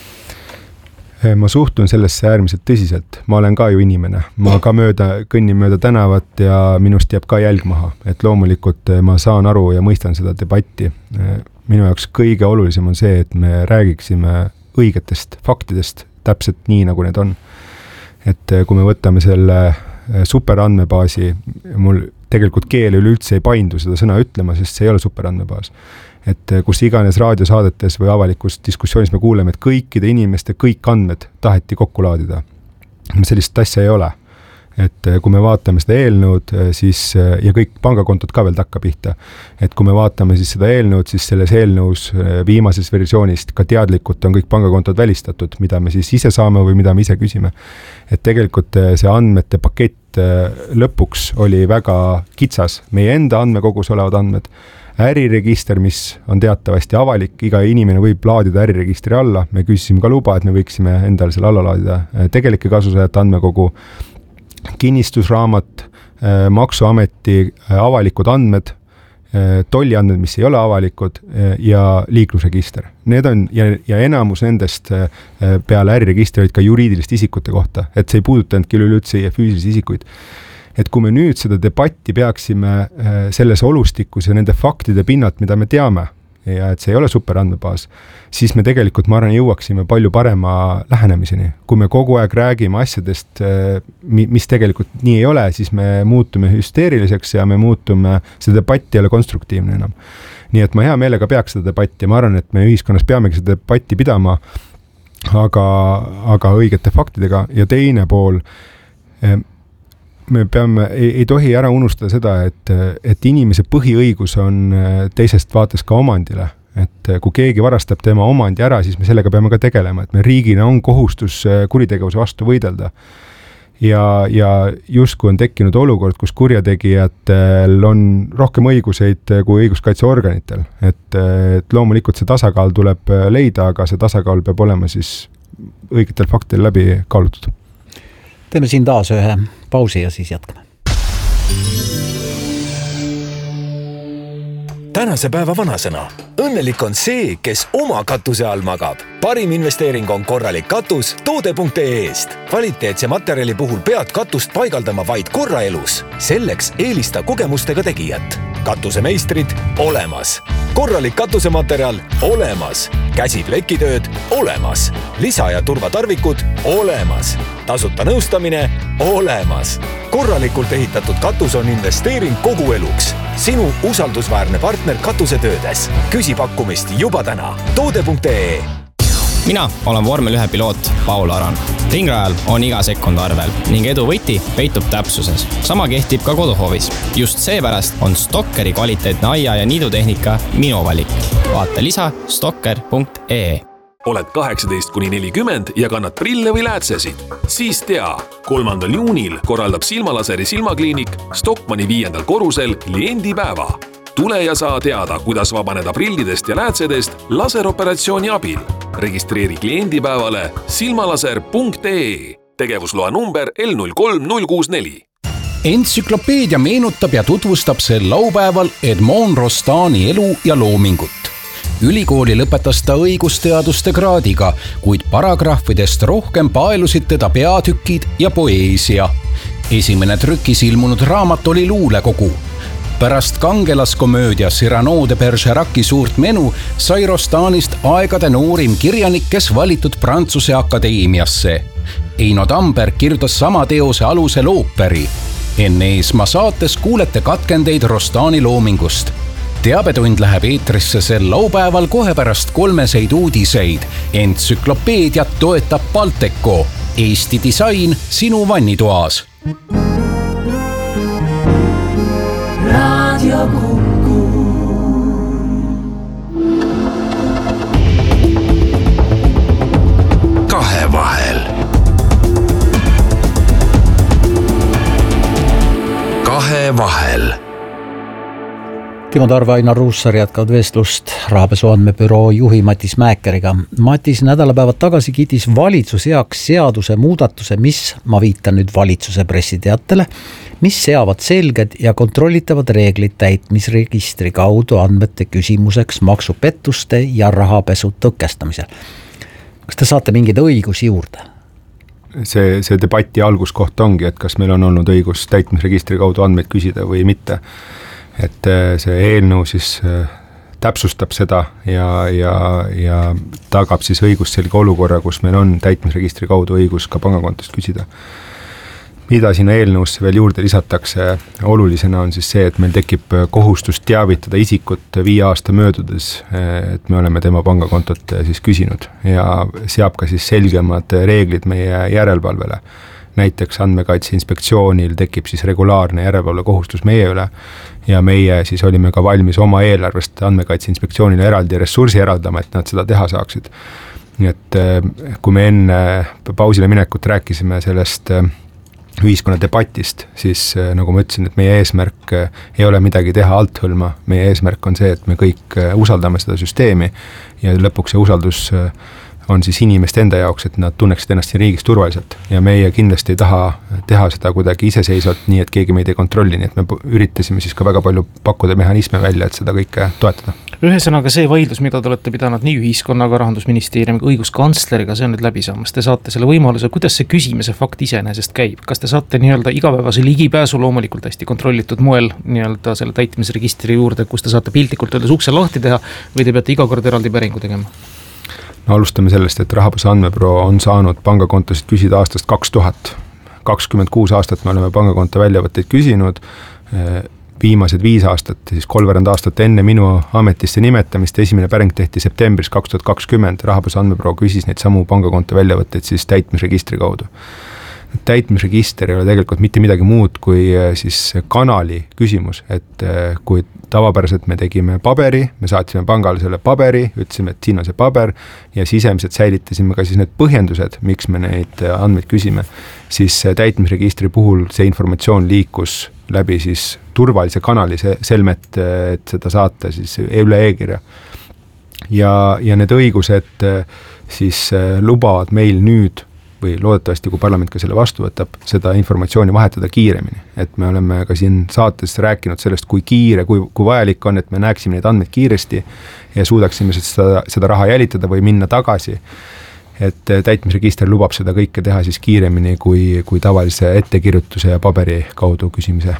Ma suhtun sellesse äärmiselt tõsiselt, ma olen ka ju inimene, ma ka kõnnin mööda tänavat ja minust jääb ka jälg maha, et loomulikult ma saan aru ja mõistan seda debatti. Minu jaoks kõige olulisem on see, et me räägiksime õigetest faktidest täpselt nii, nagu need on. Et kui me võtame selle superandmebaasi, mul tegelikult keel üleüldse ei paindu seda sõna ütlema, sest see ei ole superandmebaas. Et kus iganes raadiosaadetes või avalikus diskussioonis me kuuleme, et kõikide inimeste kõik andmed taheti kokku laadida. Sellist asja ei ole. Et kui me vaatame seda eelnõud, siis, ja kõik pangakontod ka veel takka pihta, et kui me vaatame siis seda eelnõud, siis selles eelnõus viimases versioonist ka teadlikult on kõik pangakontod välistatud, mida me siis ise saame või mida me ise küsime. Et tegelikult see andmete pakett lõpuks oli väga kitsas, meie enda andmekogus olevad andmed, äriregister, mis on teatavasti avalik, iga inimene võib laadida äriregistri alla, me küsisime ka luba, et me võiksime endale selle alla laadida, tegelike kasusaajate andmekogu, kinnistusraamat, maksuameti avalikud andmed, tolliandmed, mis ei ole avalikud ja liiklusregister. Need on ja enamus nendest peale äriregistri olid ka juriidiliste isikute kohta, et see ei puudutanud küll üldse füüsilisi isikuid. Et kui me nüüd seda debatti peaksime selles olustikus ja nende faktide pinnalt, mida me teame, ja et see ei ole superandmebaas, siis me tegelikult, ma arvan, jõuaksime palju parema lähenemiseni. Kui me kogu aeg räägime asjadest, mis tegelikult nii ei ole, siis me muutume hüsteeriliseks ja me muutume, see debatt ei ole konstruktiivne enam. Nii et ma hea meelega peaks seda debatti, ma arvan, et me ühiskonnas peamegi seda debatti pidama, aga õigete faktidega. Ja teine pool, me peame, ei tohi ära unustada seda, et inimese põhiõigus on teisest vaates ka omandile. Et kui keegi varastab tema omandi ära, siis me sellega peame ka tegelema, et me riigina on kohustus kuritegevuse vastu võidelda. Ja justkui on tekkinud olukord, kus kurjategijatel on rohkem õiguseid kui õiguskaitseorganitel. Et loomulikult see tasakaal tuleb leida, aga see tasakaal peab olema siis õigetel faktidel läbi kaalutud. Teeme siin taas ühe pausi ja siis jätkame. Tänase päeva vanasõna. Õnnelik on see, kes oma katuse all magab. Parim investeering on korralik katus toode.ee-st. Kvaliteetse materjali puhul pead katust paigaldama vaid korra elus. Selleks eelista kogemustega tegijat. Katusemeistrid olemas. Korralik katusematerjal olemas. Käsiplekitööd olemas. Lisa- ja turvatarvikud olemas. Tasuta nõustamine olemas. Korralikult ehitatud katus on investeering kogu eluks. Sinu usaldusväärne partner katusetöödes. Küsi pakkumist juba täna. Toode.ee. Mina olen vormel 1 piloot Paul Aran. Ringrajal on iga sekund arvel ning edu võti peitub täpsuses. Sama kehtib ka koduhoovis. Just seepärast on Stokkeri kvaliteetne aia- ja niidutehnika minu valik. Vaata lisa stokker.ee. Oled 18–40 ja kannad prille või läätsesid? Siis tea, 3. juunil korraldab Silmalaseri silmakliinik Stockmanni 5. korrusel kliendipäeva. Tule ja saa teada, kuidas vabaneda prillidest ja läätsedest laseroperatsiooni abil. Registreeri kliendipäevale silmalaser.ee. Tegevusloa number L03064. Entsüklopeedia meenutab ja tutvustab sel laupäeval Edmond Rostani elu ja loomingut. Ülikooli lõpetas ta õigusteaduste kraadiga, kuid paragrahvidest rohkem paelusid teda peatükid ja poeesia. Esimene trükis ilmunud raamat oli luulekogu. Pärast kangelaskomöödia Cyrano de Bergeraci suurt menu sai Rostanist aegade noorim kirjanik, kes valitud Prantsuse Akadeemiasse. Eino Tamberg kirjutas sama teose alusel ooperi. Enne Eesmaa saates kuulete katkendeid Rostani loomingust. teabetund läheb eetrisse sel laupäeval kohe pärast 3 uudiseid. Entsüklopeediat toetab Balteco. Eesti disain sinu vannitoas. Radio Kuku. Kahevahel. Kahevahel. Timo Tarve, Ainar Ruussaar jätkavad vestlust rahapesu andmebüroo juhi Matis Mäekeriga. Matis nädalapäevad tagasi kiitis valitsus heaks seaduse muudatuse, mis, ma viitan nüüd valitsuse pressiteatele, mis seavad selged ja kontrollitavad reeglid täitmisregistri kaudu andmete küsimuseks maksupettuste ja rahapesu tõkestamisel. Kas te saate mingeid õigusi juurde? See debati alguskoht ongi, et kas meil on olnud õigus täitmisregistri kaudu andmeid küsida või mitte. Et see eelnõu siis täpsustab seda ja tagab siis õigusselge olukorra, kus meil on täitmisregistri kaudu õigus ka pangakontost küsida. Mida sinna eelnõusse veel juurde lisatakse olulisena on siis see, et meil tekib kohustus teavitada isikut 5 aasta möödudes, et me oleme tema pangakontot siis küsinud ja seab ka siis selgemad reeglid meie järelevalvele. Näiteks Andmekaitse Inspektsioonil tekib siis regulaarne järelevalve kohustus meie üle ja meie siis olime ka valmis oma eelarvest Andmekaitse Inspektsioonile eraldi ressursi eraldama, et nad seda teha saaksid. Nii et kui me enne pausile minekut rääkisime sellest ühiskonna debatist, siis nagu ma ütlesin, et meie eesmärk ei ole midagi teha althõlma, meie eesmärk on see, et me kõik usaldame seda süsteemi ja lõpuks see usaldus on siis inimeste enda jaoks, et nad tunneksid ennast siin riigis turvaliselt ja meie kindlasti ei taha teha seda kuidagi iseseisvalt nii, et keegi meid ei kontrolli, nii et me üritasime siis ka väga palju pakkuda mehhanisme välja, et seda kõike toetada. Ühesõnaga see vaidlus, mida te olete pidanud nii ühiskonnaga, Rahandusministeeriumiga, õiguskantsleriga, see on nüüd läbi saamas. Te saate selle võimaluse, kuidas see küsimise fakt iseenesest käib? Kas te saate nii-öelda igapäevase ligipääsu loomulikult hästi kontrollitud moel nii-öelda selle täitmisregistri juurde, kus te saate piltlikult öeldes ukse lahti teha või te peate iga kord eraldi päringu tegema? No alustame sellest, et rahapesu andmebüroo on saanud pangakontosid küsida aastast 2000. 26 aastat me oleme pangakonto väljavõtteid küsinud, viimased 5 aastat, siis 3 aastat enne minu ametisse nimetamist, esimene päring tehti septembris 2020, rahapesu andmebüroo küsis neid samu pangakonto väljavõtteid siis täitmisregistri kaudu. Täitmisregister ei ole tegelikult mitte midagi muud kui siis kanali küsimus, et kui tavapäraselt me tegime paberi, me saatsime pangale selle paberi, ütlesime, et siin on see paber ja sisemiselt säilitasime ka siis need põhjendused, miks me neid andmeid küsime, siis täitmisregistri puhul see informatsioon liikus läbi siis turvalise kanali selmet, et seda saata siis üle e-kirja. Ja need õigused siis lubavad meil nüüd või loodetavasti, kui parlament ka selle vastu võtab, seda informatsiooni vahetada kiiremini. Et me oleme ka siin saates rääkinud sellest, kui kiire, kui vajalik on, et me näeksime neid andmeid kiiresti ja suudaksime seda raha jälitada või minna tagasi. Et täitmisregister lubab seda kõike teha siis kiiremini kui tavalise ettekirjutuse ja paberi kaudu küsimise.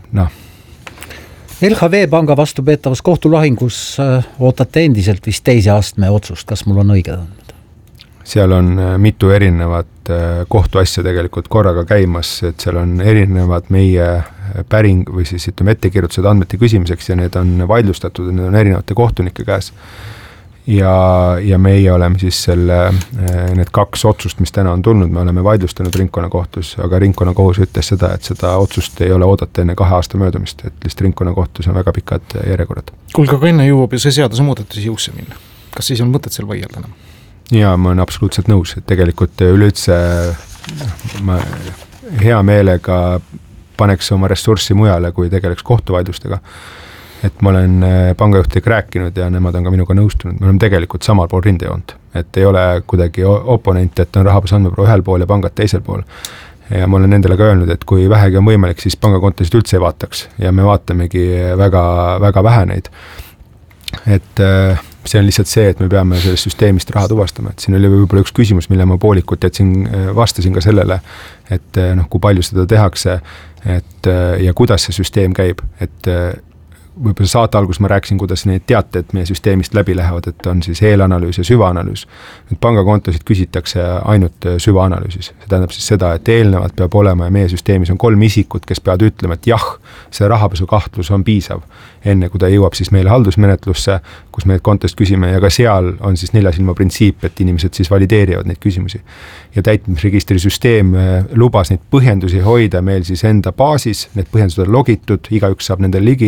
LHV panga vastupeetavas kohtulahingus ootate endiselt vist 2. astme otsust, kas mul on õige tundnud? Seal on mitu erinevat kohtuasja tegelikult korraga käimas, et seal on erinevad meie päring või siis ütleme ettekirjutused andmete küsimiseks ja need on vaidlustatud, need on erinevate kohtunike käes. Ja meie oleme siis need 2 otsust, mis täna on tulnud, me oleme vaidlustanud ringkonnakohtus, aga ringkonnakohus ütles seda, et seda otsust ei ole oodata enne 2 aasta möödumist, et lihtsalt ringkonnakohtus on väga pikad järjekorrad. Kuulge, aga enne jõuab ju see seaduse muudatusi jõusse minna. Kas siis on mõtet seal vaielda enam? Ja ma olen absoluutselt nõus, et tegelikult üleüldse ma hea meelega paneks oma ressurssi mujale, kui tegeleks kohtuvaidlustega. Et ma olen pangajuhtidega rääkinud ja nemad on ka minuga nõustunud, me oleme tegelikult samal pool rindejoont, et ei ole kuidagi oponent, et on rahapesu andmebüroo ühel pool ja pangad teisel pool. Ja ma olen nendele ka öelnud, et kui vähegi on võimalik, siis pangakontosid üldse ei vaataks ja me vaatamegi väga, väga vähe neid. Et see on lihtsalt see, et me peame sellest süsteemist raha tuvastama, et siin oli võib-olla üks küsimus, mille ma poolikult vastasin ka sellele, et kui palju seda tehakse et, ja kuidas see süsteem käib, et võib-olla saate algus ma rääkisin, kuidas need teated meie süsteemist läbi lähevad, et on siis eelanalüüs ja süvaanalüüs. Nüüd pangakontosid küsitakse ainult süvaanalüüsis. See tähendab siis seda, et eelnevalt peab olema ja meie süsteemis on 3 isikut, kes peavad ütlema, et jah, see rahapesu kahtlus on piisav, enne kui ta jõuab siis meile haldusmenetlusse, kus me kontost küsime ja ka seal on siis 4 silma printsiip, et inimesed siis valideerivad neid küsimusi. Ja täitmisregistri süsteem lubas neid põhjendusi hoida meil siis enda baasis, need põhjendused on logitud, igaüks saab nendel ligi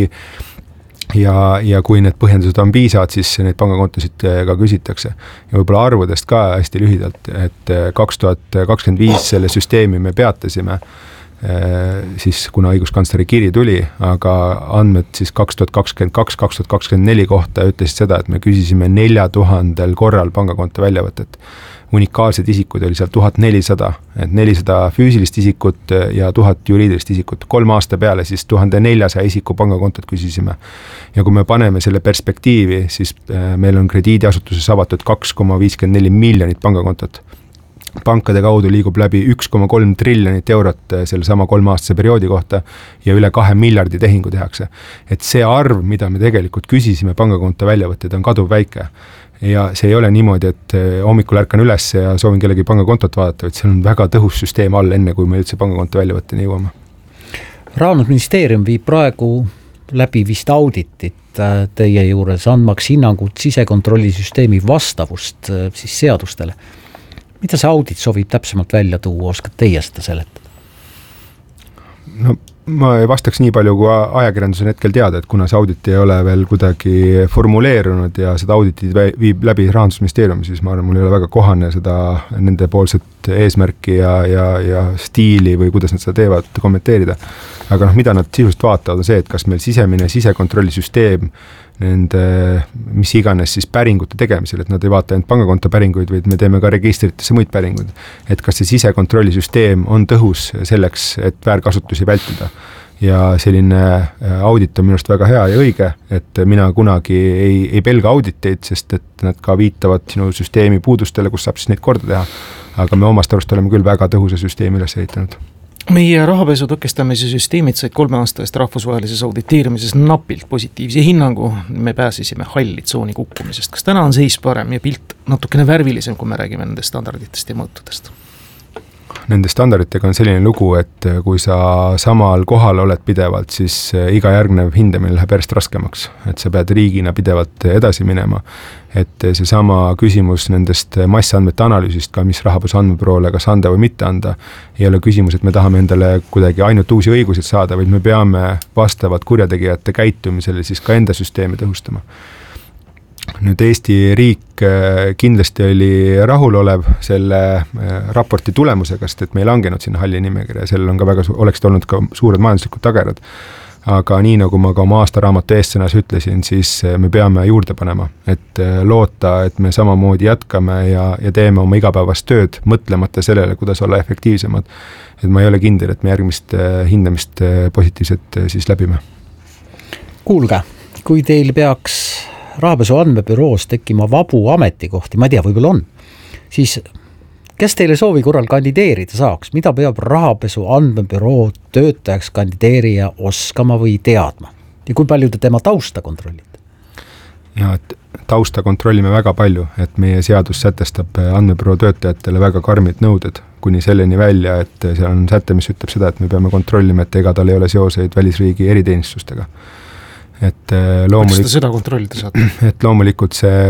ja kui need põhjendused on piisavad, siis neid pangakontosid ka küsitakse. Ja võib-olla arvudest ka hästi lühidalt, et 2025 selle süsteemi me peatasime, siis kuna õiguskantsleri kiri tuli, aga andmed siis 2022-2024 kohta ütlesid seda, et me küsisime 4000 korral pangakonto väljavõtet. Unikaalsed isikud oli seal 1400, et 400 füüsilist isikut ja 1000 juriidilist isikut. 3 aasta peale siis 1400 isiku pangakontot küsisime. Ja kui me paneme selle perspektiivi, siis meil on krediidiasutuses avatud 2,54 miljonit pangakontot. Pankade kaudu liigub läbi 1,3 triljonit eurot selle sama 3-aastase perioodi kohta ja üle 2 miljardi tehingu tehakse. Et see arv, mida me tegelikult küsisime pangakonto väljavõtted, on kaduv väike. Ja see ei ole niimoodi, et hommikul ärkan üles ja soovin kellegi pangakontot vaadata, et see on väga tõhus süsteem all, enne kui me üldse pangakonto väljavõtteni jõuame. Rahandusministeerium viib praegu läbi vist auditit teie juures, andmaks hinnangut sisekontrollisüsteemi vastavust siis seadustele. Mida see audit soovib täpsemalt välja tuua, oskad teie seda seletada? No ma ei vastaks nii palju, kui ajakirjandus on hetkel teada, et kuna see audit ei ole veel kuidagi formuleerunud ja seda auditit viib läbi Rahandusministeeriumi, siis ma arvan, mul ei ole väga kohane seda nende poolset eesmärki ja stiili või kuidas nad seda teevad kommenteerida. Aga mida nad sisust vaatavad on see, et kas meil sisekontrollisüsteem nende, mis iganes siis päringute tegemisel, et nad ei vaata ainult pangakonto päringuid, vaid me teeme ka registritesse muid päringuid. Et kas see sisekontrollisüsteem on tõhus selleks, et väärkasutusi vältida. Ja selline audit on minust väga hea ja õige, et mina kunagi ei pelga auditeid, sest et nad ka viitavad sinu süsteemi puudustele, kus saab siis neid korda teha. Aga me omast arust oleme küll väga tõhusa süsteemi üles ehitanud. Meie rahapesu tõkestamise süsteemid said 3 aasta eest rahvusvahelises auditeerimises napilt positiivse hinnangu. Me pääsisime halli tsooni kukkumisest. Kas täna on seis parem ja pilt natukene värvilisem, kui me räägime nendest standarditest ja mõõtudest? Nende standarditega on selline lugu, et kui sa samal kohal oled pidevalt, siis iga järgnev hindamine läheb järjest raskemaks. Et sa pead riigina pidevalt edasi minema. Et see sama küsimus nendest massandmete analüüsist, ka mis rahapesu andmebüroole kas anda või mitte anda, ei ole küsimus, et me tahame endale kuidagi ainult uusi õigusid saada, vaid me peame vastavad kurjategijate käitumisele siis ka enda süsteemi tõhustama. Nüüd Eesti riik kindlasti oli rahulolev selle raporti tulemusega, sest et me ei langenud sinna halli nimekirja ja sellel on ka väga oleksid olnud ka suured majanduslikud tagerad. Aga nii nagu ma ka oma aastaraamatu eestsõnas ütlesin, siis me peame juurde panema, et loota, et me samamoodi jätkame ja teeme oma igapäevast tööd, mõtlemata sellele, kuidas olla efektiivsemad. Et ma ei ole kindel, et me järgmist hindamist positiivset siis läbime. Kuulge, kui teil peaks rahapesu andmebüroos tekkima vabu ametikohti, ma ei tea, võib-olla on, siis kes teile soovi korral kandideerida saaks? Mida peab rahapesu andmebüroo töötajaks kandideerija oskama või teadma? Ja kui palju te tema tausta kontrollite? Ja, et tausta kontrollime väga palju, et meie seadus sätestab andmebüroo töötajatele väga karmid nõuded, kuni selleni välja, et seal on säte, mis ütleb seda, et me peame kontrollima, et ega tal ei ole seoseid välisriigi eriteenistustega. Et loomulikult seda kontrollida saate? Et loomulikult see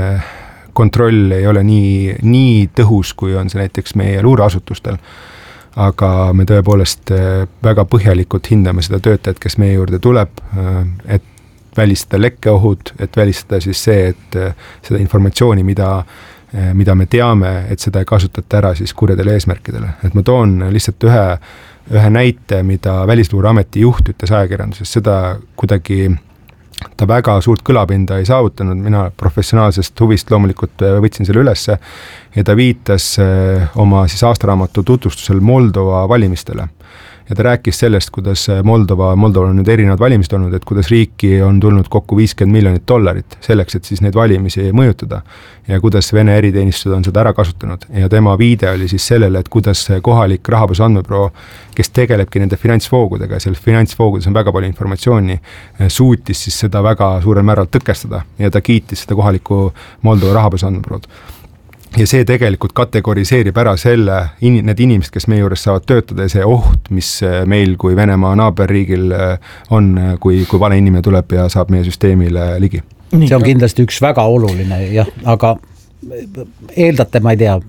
kontroll ei ole nii tõhus, kui on see näiteks meie luureasutustel, aga me tõepoolest väga põhjalikult hindame seda töötajat, kes meie juurde tuleb, et välistada lekkeohud, et välistada siis see, et seda informatsiooni, mida me teame, et seda ei kasutata ära siis kurjadele eesmärkidele. Et ma toon lihtsalt ühe näite, mida Välisluureameti juht ütles ajakirjanduses, seda kuidagi ta väga suurt kõlapinda ei saavutanud, mina professionaalsest huvist loomulikult võtsin selle ülesse ja ta viitas oma siis aastaraamatu tutvustusel Moldova valimistele. ja ta rääkis sellest, kuidas Moldoval on nüüd erinevad valimised olnud, et kuidas riiki on tulnud kokku $50 miljonit selleks, et siis neid valimisi mõjutada ja kuidas Vene eriteenistused on seda ära kasutanud ja tema viide oli siis sellele, et kuidas kohalik rahapesu andmebüroo, kes tegelebki nende finantsvoogudega ja seal finantsvoogudes on väga palju informatsiooni, suutis siis seda väga suurel määral tõkestada ja ta kiitis seda kohalikku Moldova rahapesu andmebürood. Ja see tegelikult kategoriseerib ära need inimesed, kes meie juures saavad töötada ja see oht, mis meil kui Venemaa naaberriigil on, kui vale inimene tuleb ja saab meie süsteemile ligi. See on kindlasti üks väga oluline, jah, aga eeldate, ma ei tea,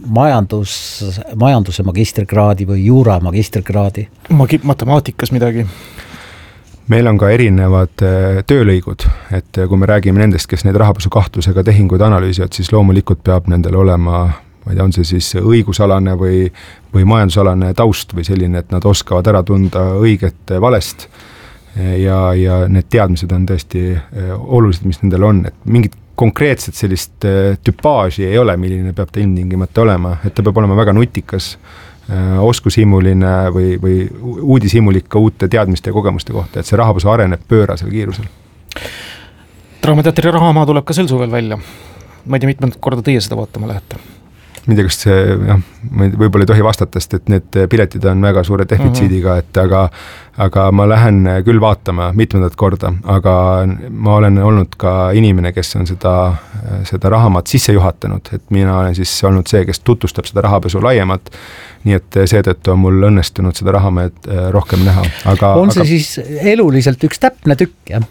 majanduse magistrikraadi või juura magistrikraadi? Matemaatikas midagi. Meil on ka erinevad töölõigud, et kui me räägime nendest, kes neid rahapesu kahtlusega tehinguid analüüsivad, siis loomulikult peab nendel olema, ma ei tea, on see siis õigusalane või majandusalane taust või selline, et nad oskavad ära tunda õiget valest ja need teadmised on tõesti olulised, mis nendel on, et mingit konkreetset sellist tüpaaži ei ole, milline peab ta ilmtingimata olema, et ta peab olema väga nutikas, oskushimuline või uudishimulik ka uute teadmiste ja kogemuste kohta, et see rahapesu areneb pöörasel kiirusel. Draamateatri Rahamaa tuleb ka sel suvel välja. Ma ei tea, mitmendat korda teie seda vaatama lähete? Ma ei tea, kas see, ma võib-olla ei tohi vastata, et need piletid on väga suure defitsiidiga, et aga ma lähen küll vaatama mitmendat korda, aga ma olen olnud ka inimene, kes on seda Rahamaad sisse juhatanud, et mina olen siis olnud see, kes tutvustab seda rahapesu laiemalt, nii et seetõttu on mul õnnestunud seda Rahamaad rohkem näha. On see siis eluliselt üks täpne tükk, jah?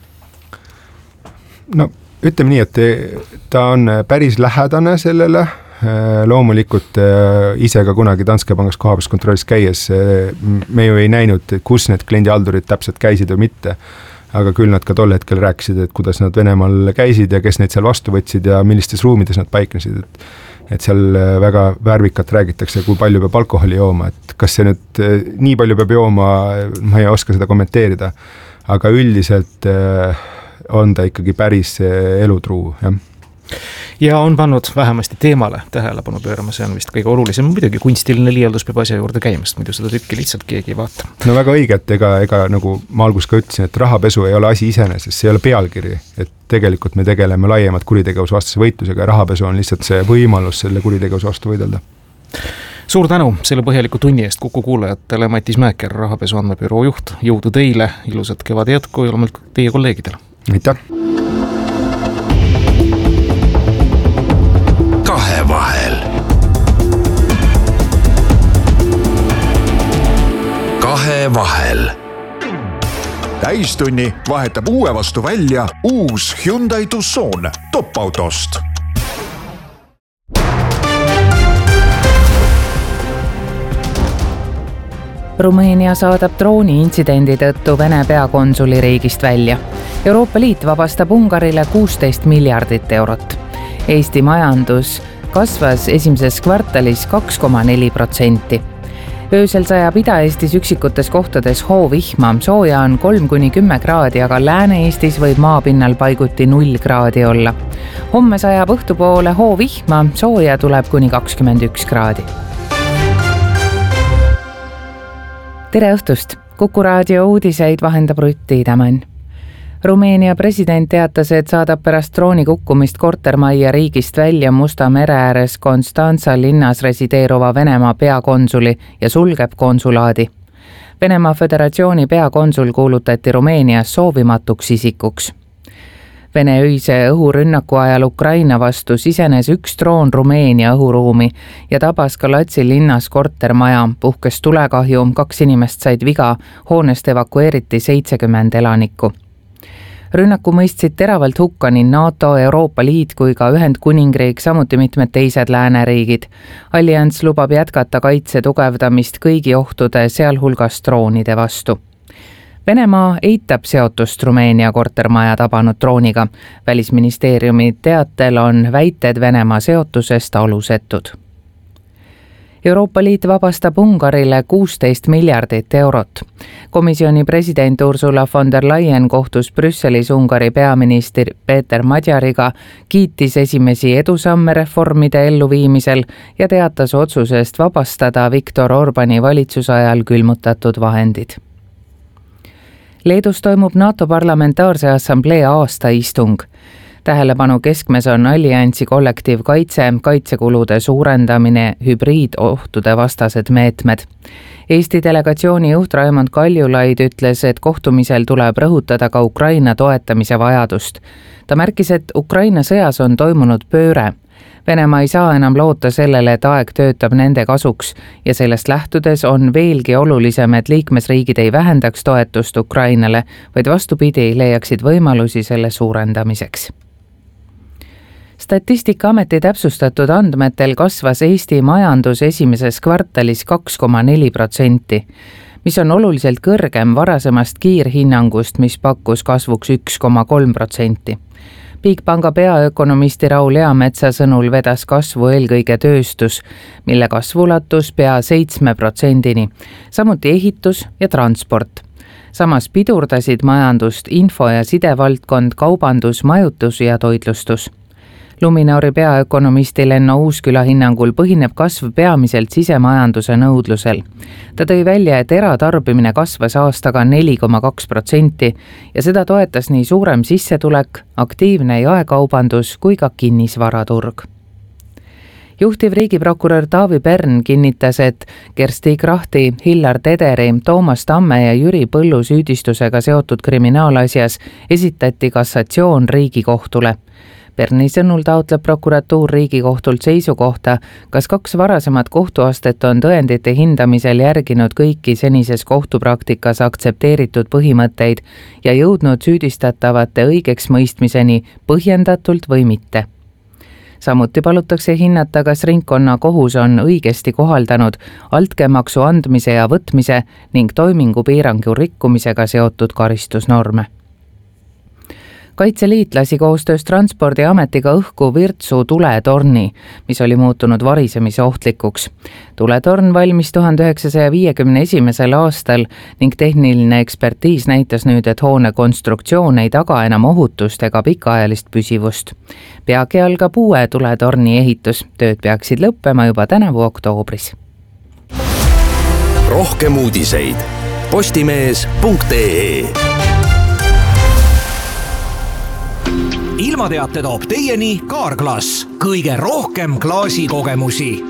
No ütleme nii, et ta on päris lähedane sellele, loomulikult ise ka kunagi Danske Pangas kohapealskontrollis käies me ju ei näinud, kus need kliendihaldurid täpselt käisid või mitte, aga küll nad ka tol hetkel rääkisid, et kuidas nad Venemaal käisid ja kes neid seal vastu võtsid ja millistes ruumides nad paiknesid, et seal väga värvikat räägitakse, kui palju peab alkoholi jooma, et kas see nüüd nii palju peab jooma, ma ei oska seda kommenteerida, aga üldiselt on ta ikkagi päris elutruu, jah. Ja on pannud vähemasti teemale tähelepanu pöörama, see on vist kõige olulisem, muidugi kunstiline liialdus peab asja juurde käimast, muidu seda tükki lihtsalt keegi ei vaata. No väga õige, et ega nagu ma algus ka ütlesin, et rahapesu ei ole asi iseenesest, see ei ole pealkiri, et tegelikult me tegeleme laiemalt kuritegevuse vastase võitlusega ja rahapesu on lihtsalt see võimalus selle kuritegevuse vastu võidelda. Suur tänu selle põhjaliku tunni eest Kuku kuulajatele, Matis Mäeker, rahapesu andmebüroo juht, jõudu teile, ilusat kevad jätku ja loomulikult teie kolleegidele. Aitäh! Kahevahel. Kahevahel. Täistunni vahetab uue vastu välja uus Hyundai Tucson top-autost. Rumeenia saadab drooni intsidendi tõttu Vene peakonsuli riigist välja. Euroopa Liit vabastab Ungarile 16 miljardit eurot. Eesti majandus kasvas esimeses kvartalis 2,4%. Öösel sajab Ida-Eestis üksikutes kohtades hoovihma, sooja on 3-10 kraadi, aga Lääne-Eestis võib maapinnal paiguti 0 kraadi olla. Homme sajab õhtupoole hoovihma, sooja tuleb kuni 21 kraadi. Tere õhtust! Kuku raadio uudiseid vahendab Rutt Tiidemann. Rumeenia president teatas, et saadab pärast drooni kukkumist kortermajja riigist välja Musta mere ääres Konstantsa linnas resideeruva Venemaa peakonsuli ja sulgeb konsulaadi. Venemaa Föderatsiooni peakonsul kuulutati Rumeenias soovimatuks isikuks. Vene öise õhurünnaku ajal Ukraina vastu sisenes üks droon Rumeenia õhuruumi ja tabas Galatsi linnas kortermaja, puhkes tulekahju, 2 inimest said viga, hoonest evakueeriti 70 elanikku. Rünnaku mõistsid teravalt hukka nii NATO, Euroopa Liit kui ka Ühendkuningriik, samuti mitmed teised lääneriigid. Allianss lubab jätkata kaitse tugevdamist kõigi ohtude, sealhulgas droonide vastu. Venemaa eitab seotust Rumeenia kortermaja tabanud drooniga. Välisministeeriumi teatel on väited Venemaa seotusest alusetud. Euroopa Liit vabastab Ungarile 16 miljardit eurot. Komisjoni president Ursula von der Leyen kohtus Brüsselis Ungari peaminister Peter Magyariga, kiitis esimesi edusamme reformide elluviimisel ja teatas otsusest vabastada Viktor Orbani valitsuse ajal külmutatud vahendid. Leedus toimub NATO Parlamentaarse Assamblee aastaistung. Tähelepanu keskmes on alliansi kollektiivkaitse, kaitsekulude suurendamine, hübriidohtude vastased meetmed. Eesti delegatsiooni juht Raimond Kaljulaid ütles, et kohtumisel tuleb rõhutada ka Ukraina toetamise vajadust. Ta märkis, et Ukraina sõjas on toimunud pööre. Venemaa ei saa enam loota sellele, et aeg töötab nende kasuks ja sellest lähtudes on veelgi olulisem, et liikmesriigid ei vähendaks toetust Ukrainale, vaid vastupidi leiaksid võimalusi selle suurendamiseks. Statistikaameti täpsustatud andmetel kasvas Eesti majandus esimeses kvartalis 2,4%, mis on oluliselt kõrgem varasemast kiirhinnangust, mis pakkus kasvuks 1,3%. Bigpanga peaökonomisti Raul Eametsa sõnul vedas kasvu eelkõige tööstus, mille kasv ulatus pea 7%-ni, samuti ehitus ja transport. Samas pidurdasid majandust info- ja sidevaldkond, kaubandus, majutus ja toitlustus. Luminori peaökonomisti Lenno Uusküla hinnangul põhineb kasv peamiselt sisemajanduse nõudlusel. Ta tõi välja, et eratarbimine kasvas aastaga 4,2% ja seda toetas nii suurem sissetulek, aktiivne jaekaubandus kui ka kinnisvaraturg. Juhtiv riigiprokurör Taavi Pern kinnitas, et Kersti Krahti, Hillar Tederi, Toomas Tamme ja Jüri Põllu süüdistusega seotud kriminaalasjas esitati kassatsioon Riigikohtule. Perni sõnul taotleb prokuratuur Riigikohtult seisukohta, kas 2 varasemat kohtuastet on tõendite hindamisel järginud kõiki senises kohtupraktikas aktsepteeritud põhimõtteid ja jõudnud süüdistatavate õigeks mõistmiseni põhjendatult või mitte. Samuti palutakse hinnata, kas ringkonnakohus on õigesti kohaldanud altkäemaksu andmise ja võtmise ning toimingupiirangu rikkumisega seotud karistusnorme. Kaitseliit lasi koostöös Transpordiametiga õhku Virtsu tuletorni, mis oli muutunud varisemise ohtlikuks. Tuletorn valmis 1951. aastal ning tehniline ekspertiis näitas nüüd, et hoone konstruktsioon ei taga enam ohutust ega pikaajalist püsivust. Peagi algab uue tuletorni ehitus, tööd peaksid lõppema juba tänavu oktoobris. Rohkem uudiseid postimees.ee. Ilmateate toob teieni Kaarglass, kõige rohkem klaasikogemusi.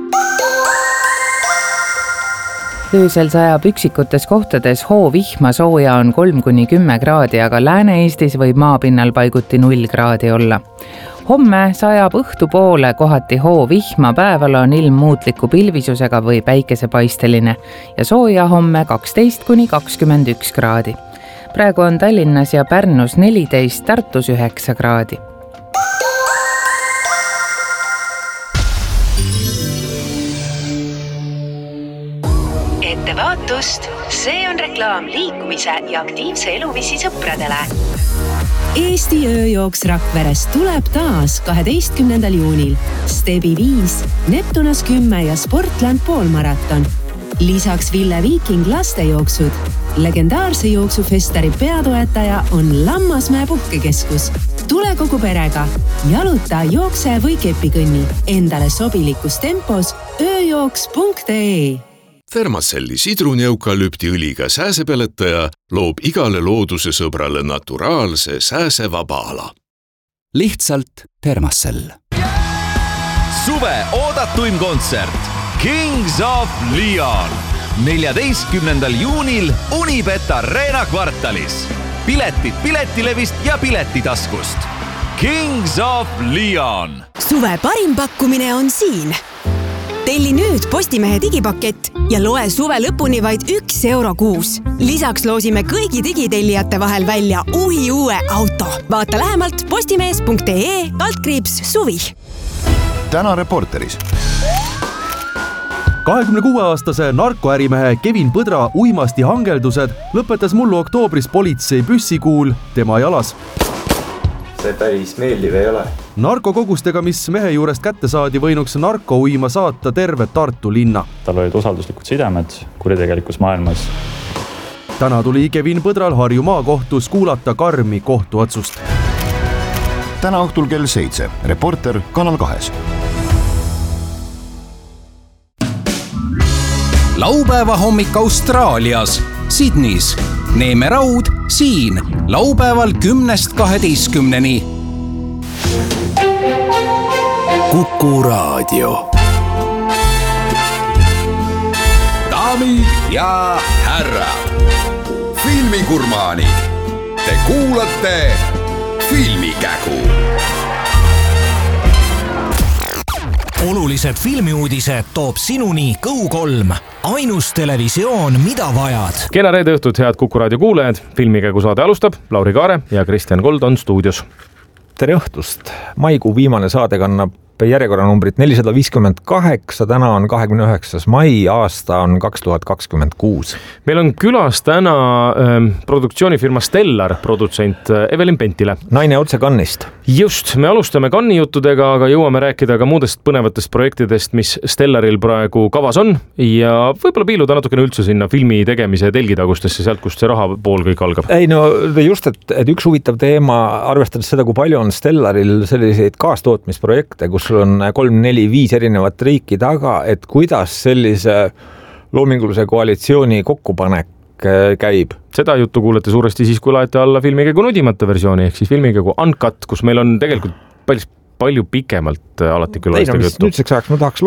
Öösel sajab üksikutes kohtades hoovihma, sooja on 3–10 kraadi, aga Lääne-Eestis võib maapinnal paiguti 0 kraadi olla. Homme sajab õhtupoole kohati hoovihma, päeval on ilm muutliku pilvisusega või päikesepaisteline ja sooja homme 12–21 kraadi. Praegu on Tallinnas ja Pärnus 14, Tartus 9 kraadi. Ettevaatust, see on reklaam liikumise ja aktiivse eluviisi sõpradele. Eesti ööjooks Rakverest tuleb taas 12. juunil. Stebi 5, Neptunas 10 ja Sportland poolmaraton. Lisaks Ville Viiking lastejooksud. Legendaarse jooksufestari peatoetaja on Lammasmäe puhkekeskus. Tule kogu perega. Jaluta, jookse või kepikõnni. Endale sobilikus tempos ööjooks.ee. Thermacelli sidruneukalüptiõliga sääsepeletaja loob igale looduse sõbrale naturaalse sääsevaba ala. Lihtsalt Thermacell. Suve oodatuim kontsert Kings of Leon 14. juunil Unibet Arena kvartalis. Piletid Piletilevist ja Piletitaskust. Kings of Leon. Suve parim pakkumine on siin. Telli nüüd Postimehe digipakett ja loe suve lõpuni vaid €1 kuus. Lisaks loosime kõigi digitellijate vahel välja uue auto. Vaata lähemalt postimees.ee/suvi. Täna Reporteris. 26-aastase narkoärimehe Kevin Põdra uimasti hangeldused lõpetas mullu oktoobris politsei püssikuul tema jalas. See päris meeldiv ei ole. narkokogustega, mis mehe juurest kätte saadi, võinuks narkouima saata terve Tartu linna. Tal olid usalduslikud sidemed kuritegelikus maailmas. Täna tuli Kevin Põdral Harju maakohtus kuulata karmi kohtuotsust. Täna õhtul kell 7. Reporter Kanal 2. Laupäeva hommik Austraalias, Sydneys. Neeme Raud siin laupäeval 10-12. Kuku Raadio. Daamid ja härrad, filmigurmaani. Te kuulate Filmikägu. Olulised filmiuudised toob sinuni Go3, ainus televisioon, mida vajad. Kena reede õhtut, head Kuku Raadio kuulajad. Filmikägu saade alustab. Lauri Kaare ja Kristjan Kold on stuudios. Tere õhtust. Maikuu viimane saade kannab järjekorranumbrit 458, täna on 29. mai, aasta on 2026. Meil on külas täna produktsioonifirma Stellar produtsent Evelin Pentile. Naine otse Kannist. Just, me alustame Cannes'i juttudega, aga jõuame rääkida ka muudest põnevatest projektidest, mis Stellaril praegu kavas on ja võib-olla piiluda natukene üldse sinna filmi tegemise telgitagustesse, sealt kust see raha pool kõik algab. Ei no just, et üks huvitav teema, arvestades seda, kui palju on Stellaril selliseid kaastootmisprojekte, kus on 3-4-5 erinevat riiki taga, et kuidas sellise loomingulise koalitsiooni kokkupanek käib. Seda juttu kuulete suuresti siis, kui laete alla Filmikägu nudimata versiooni, ehk siis Filmikägu Uncut, kus meil on tegelikult palju pikemalt alati külalistega juttu. Nüüdseks ajaks ma tahaks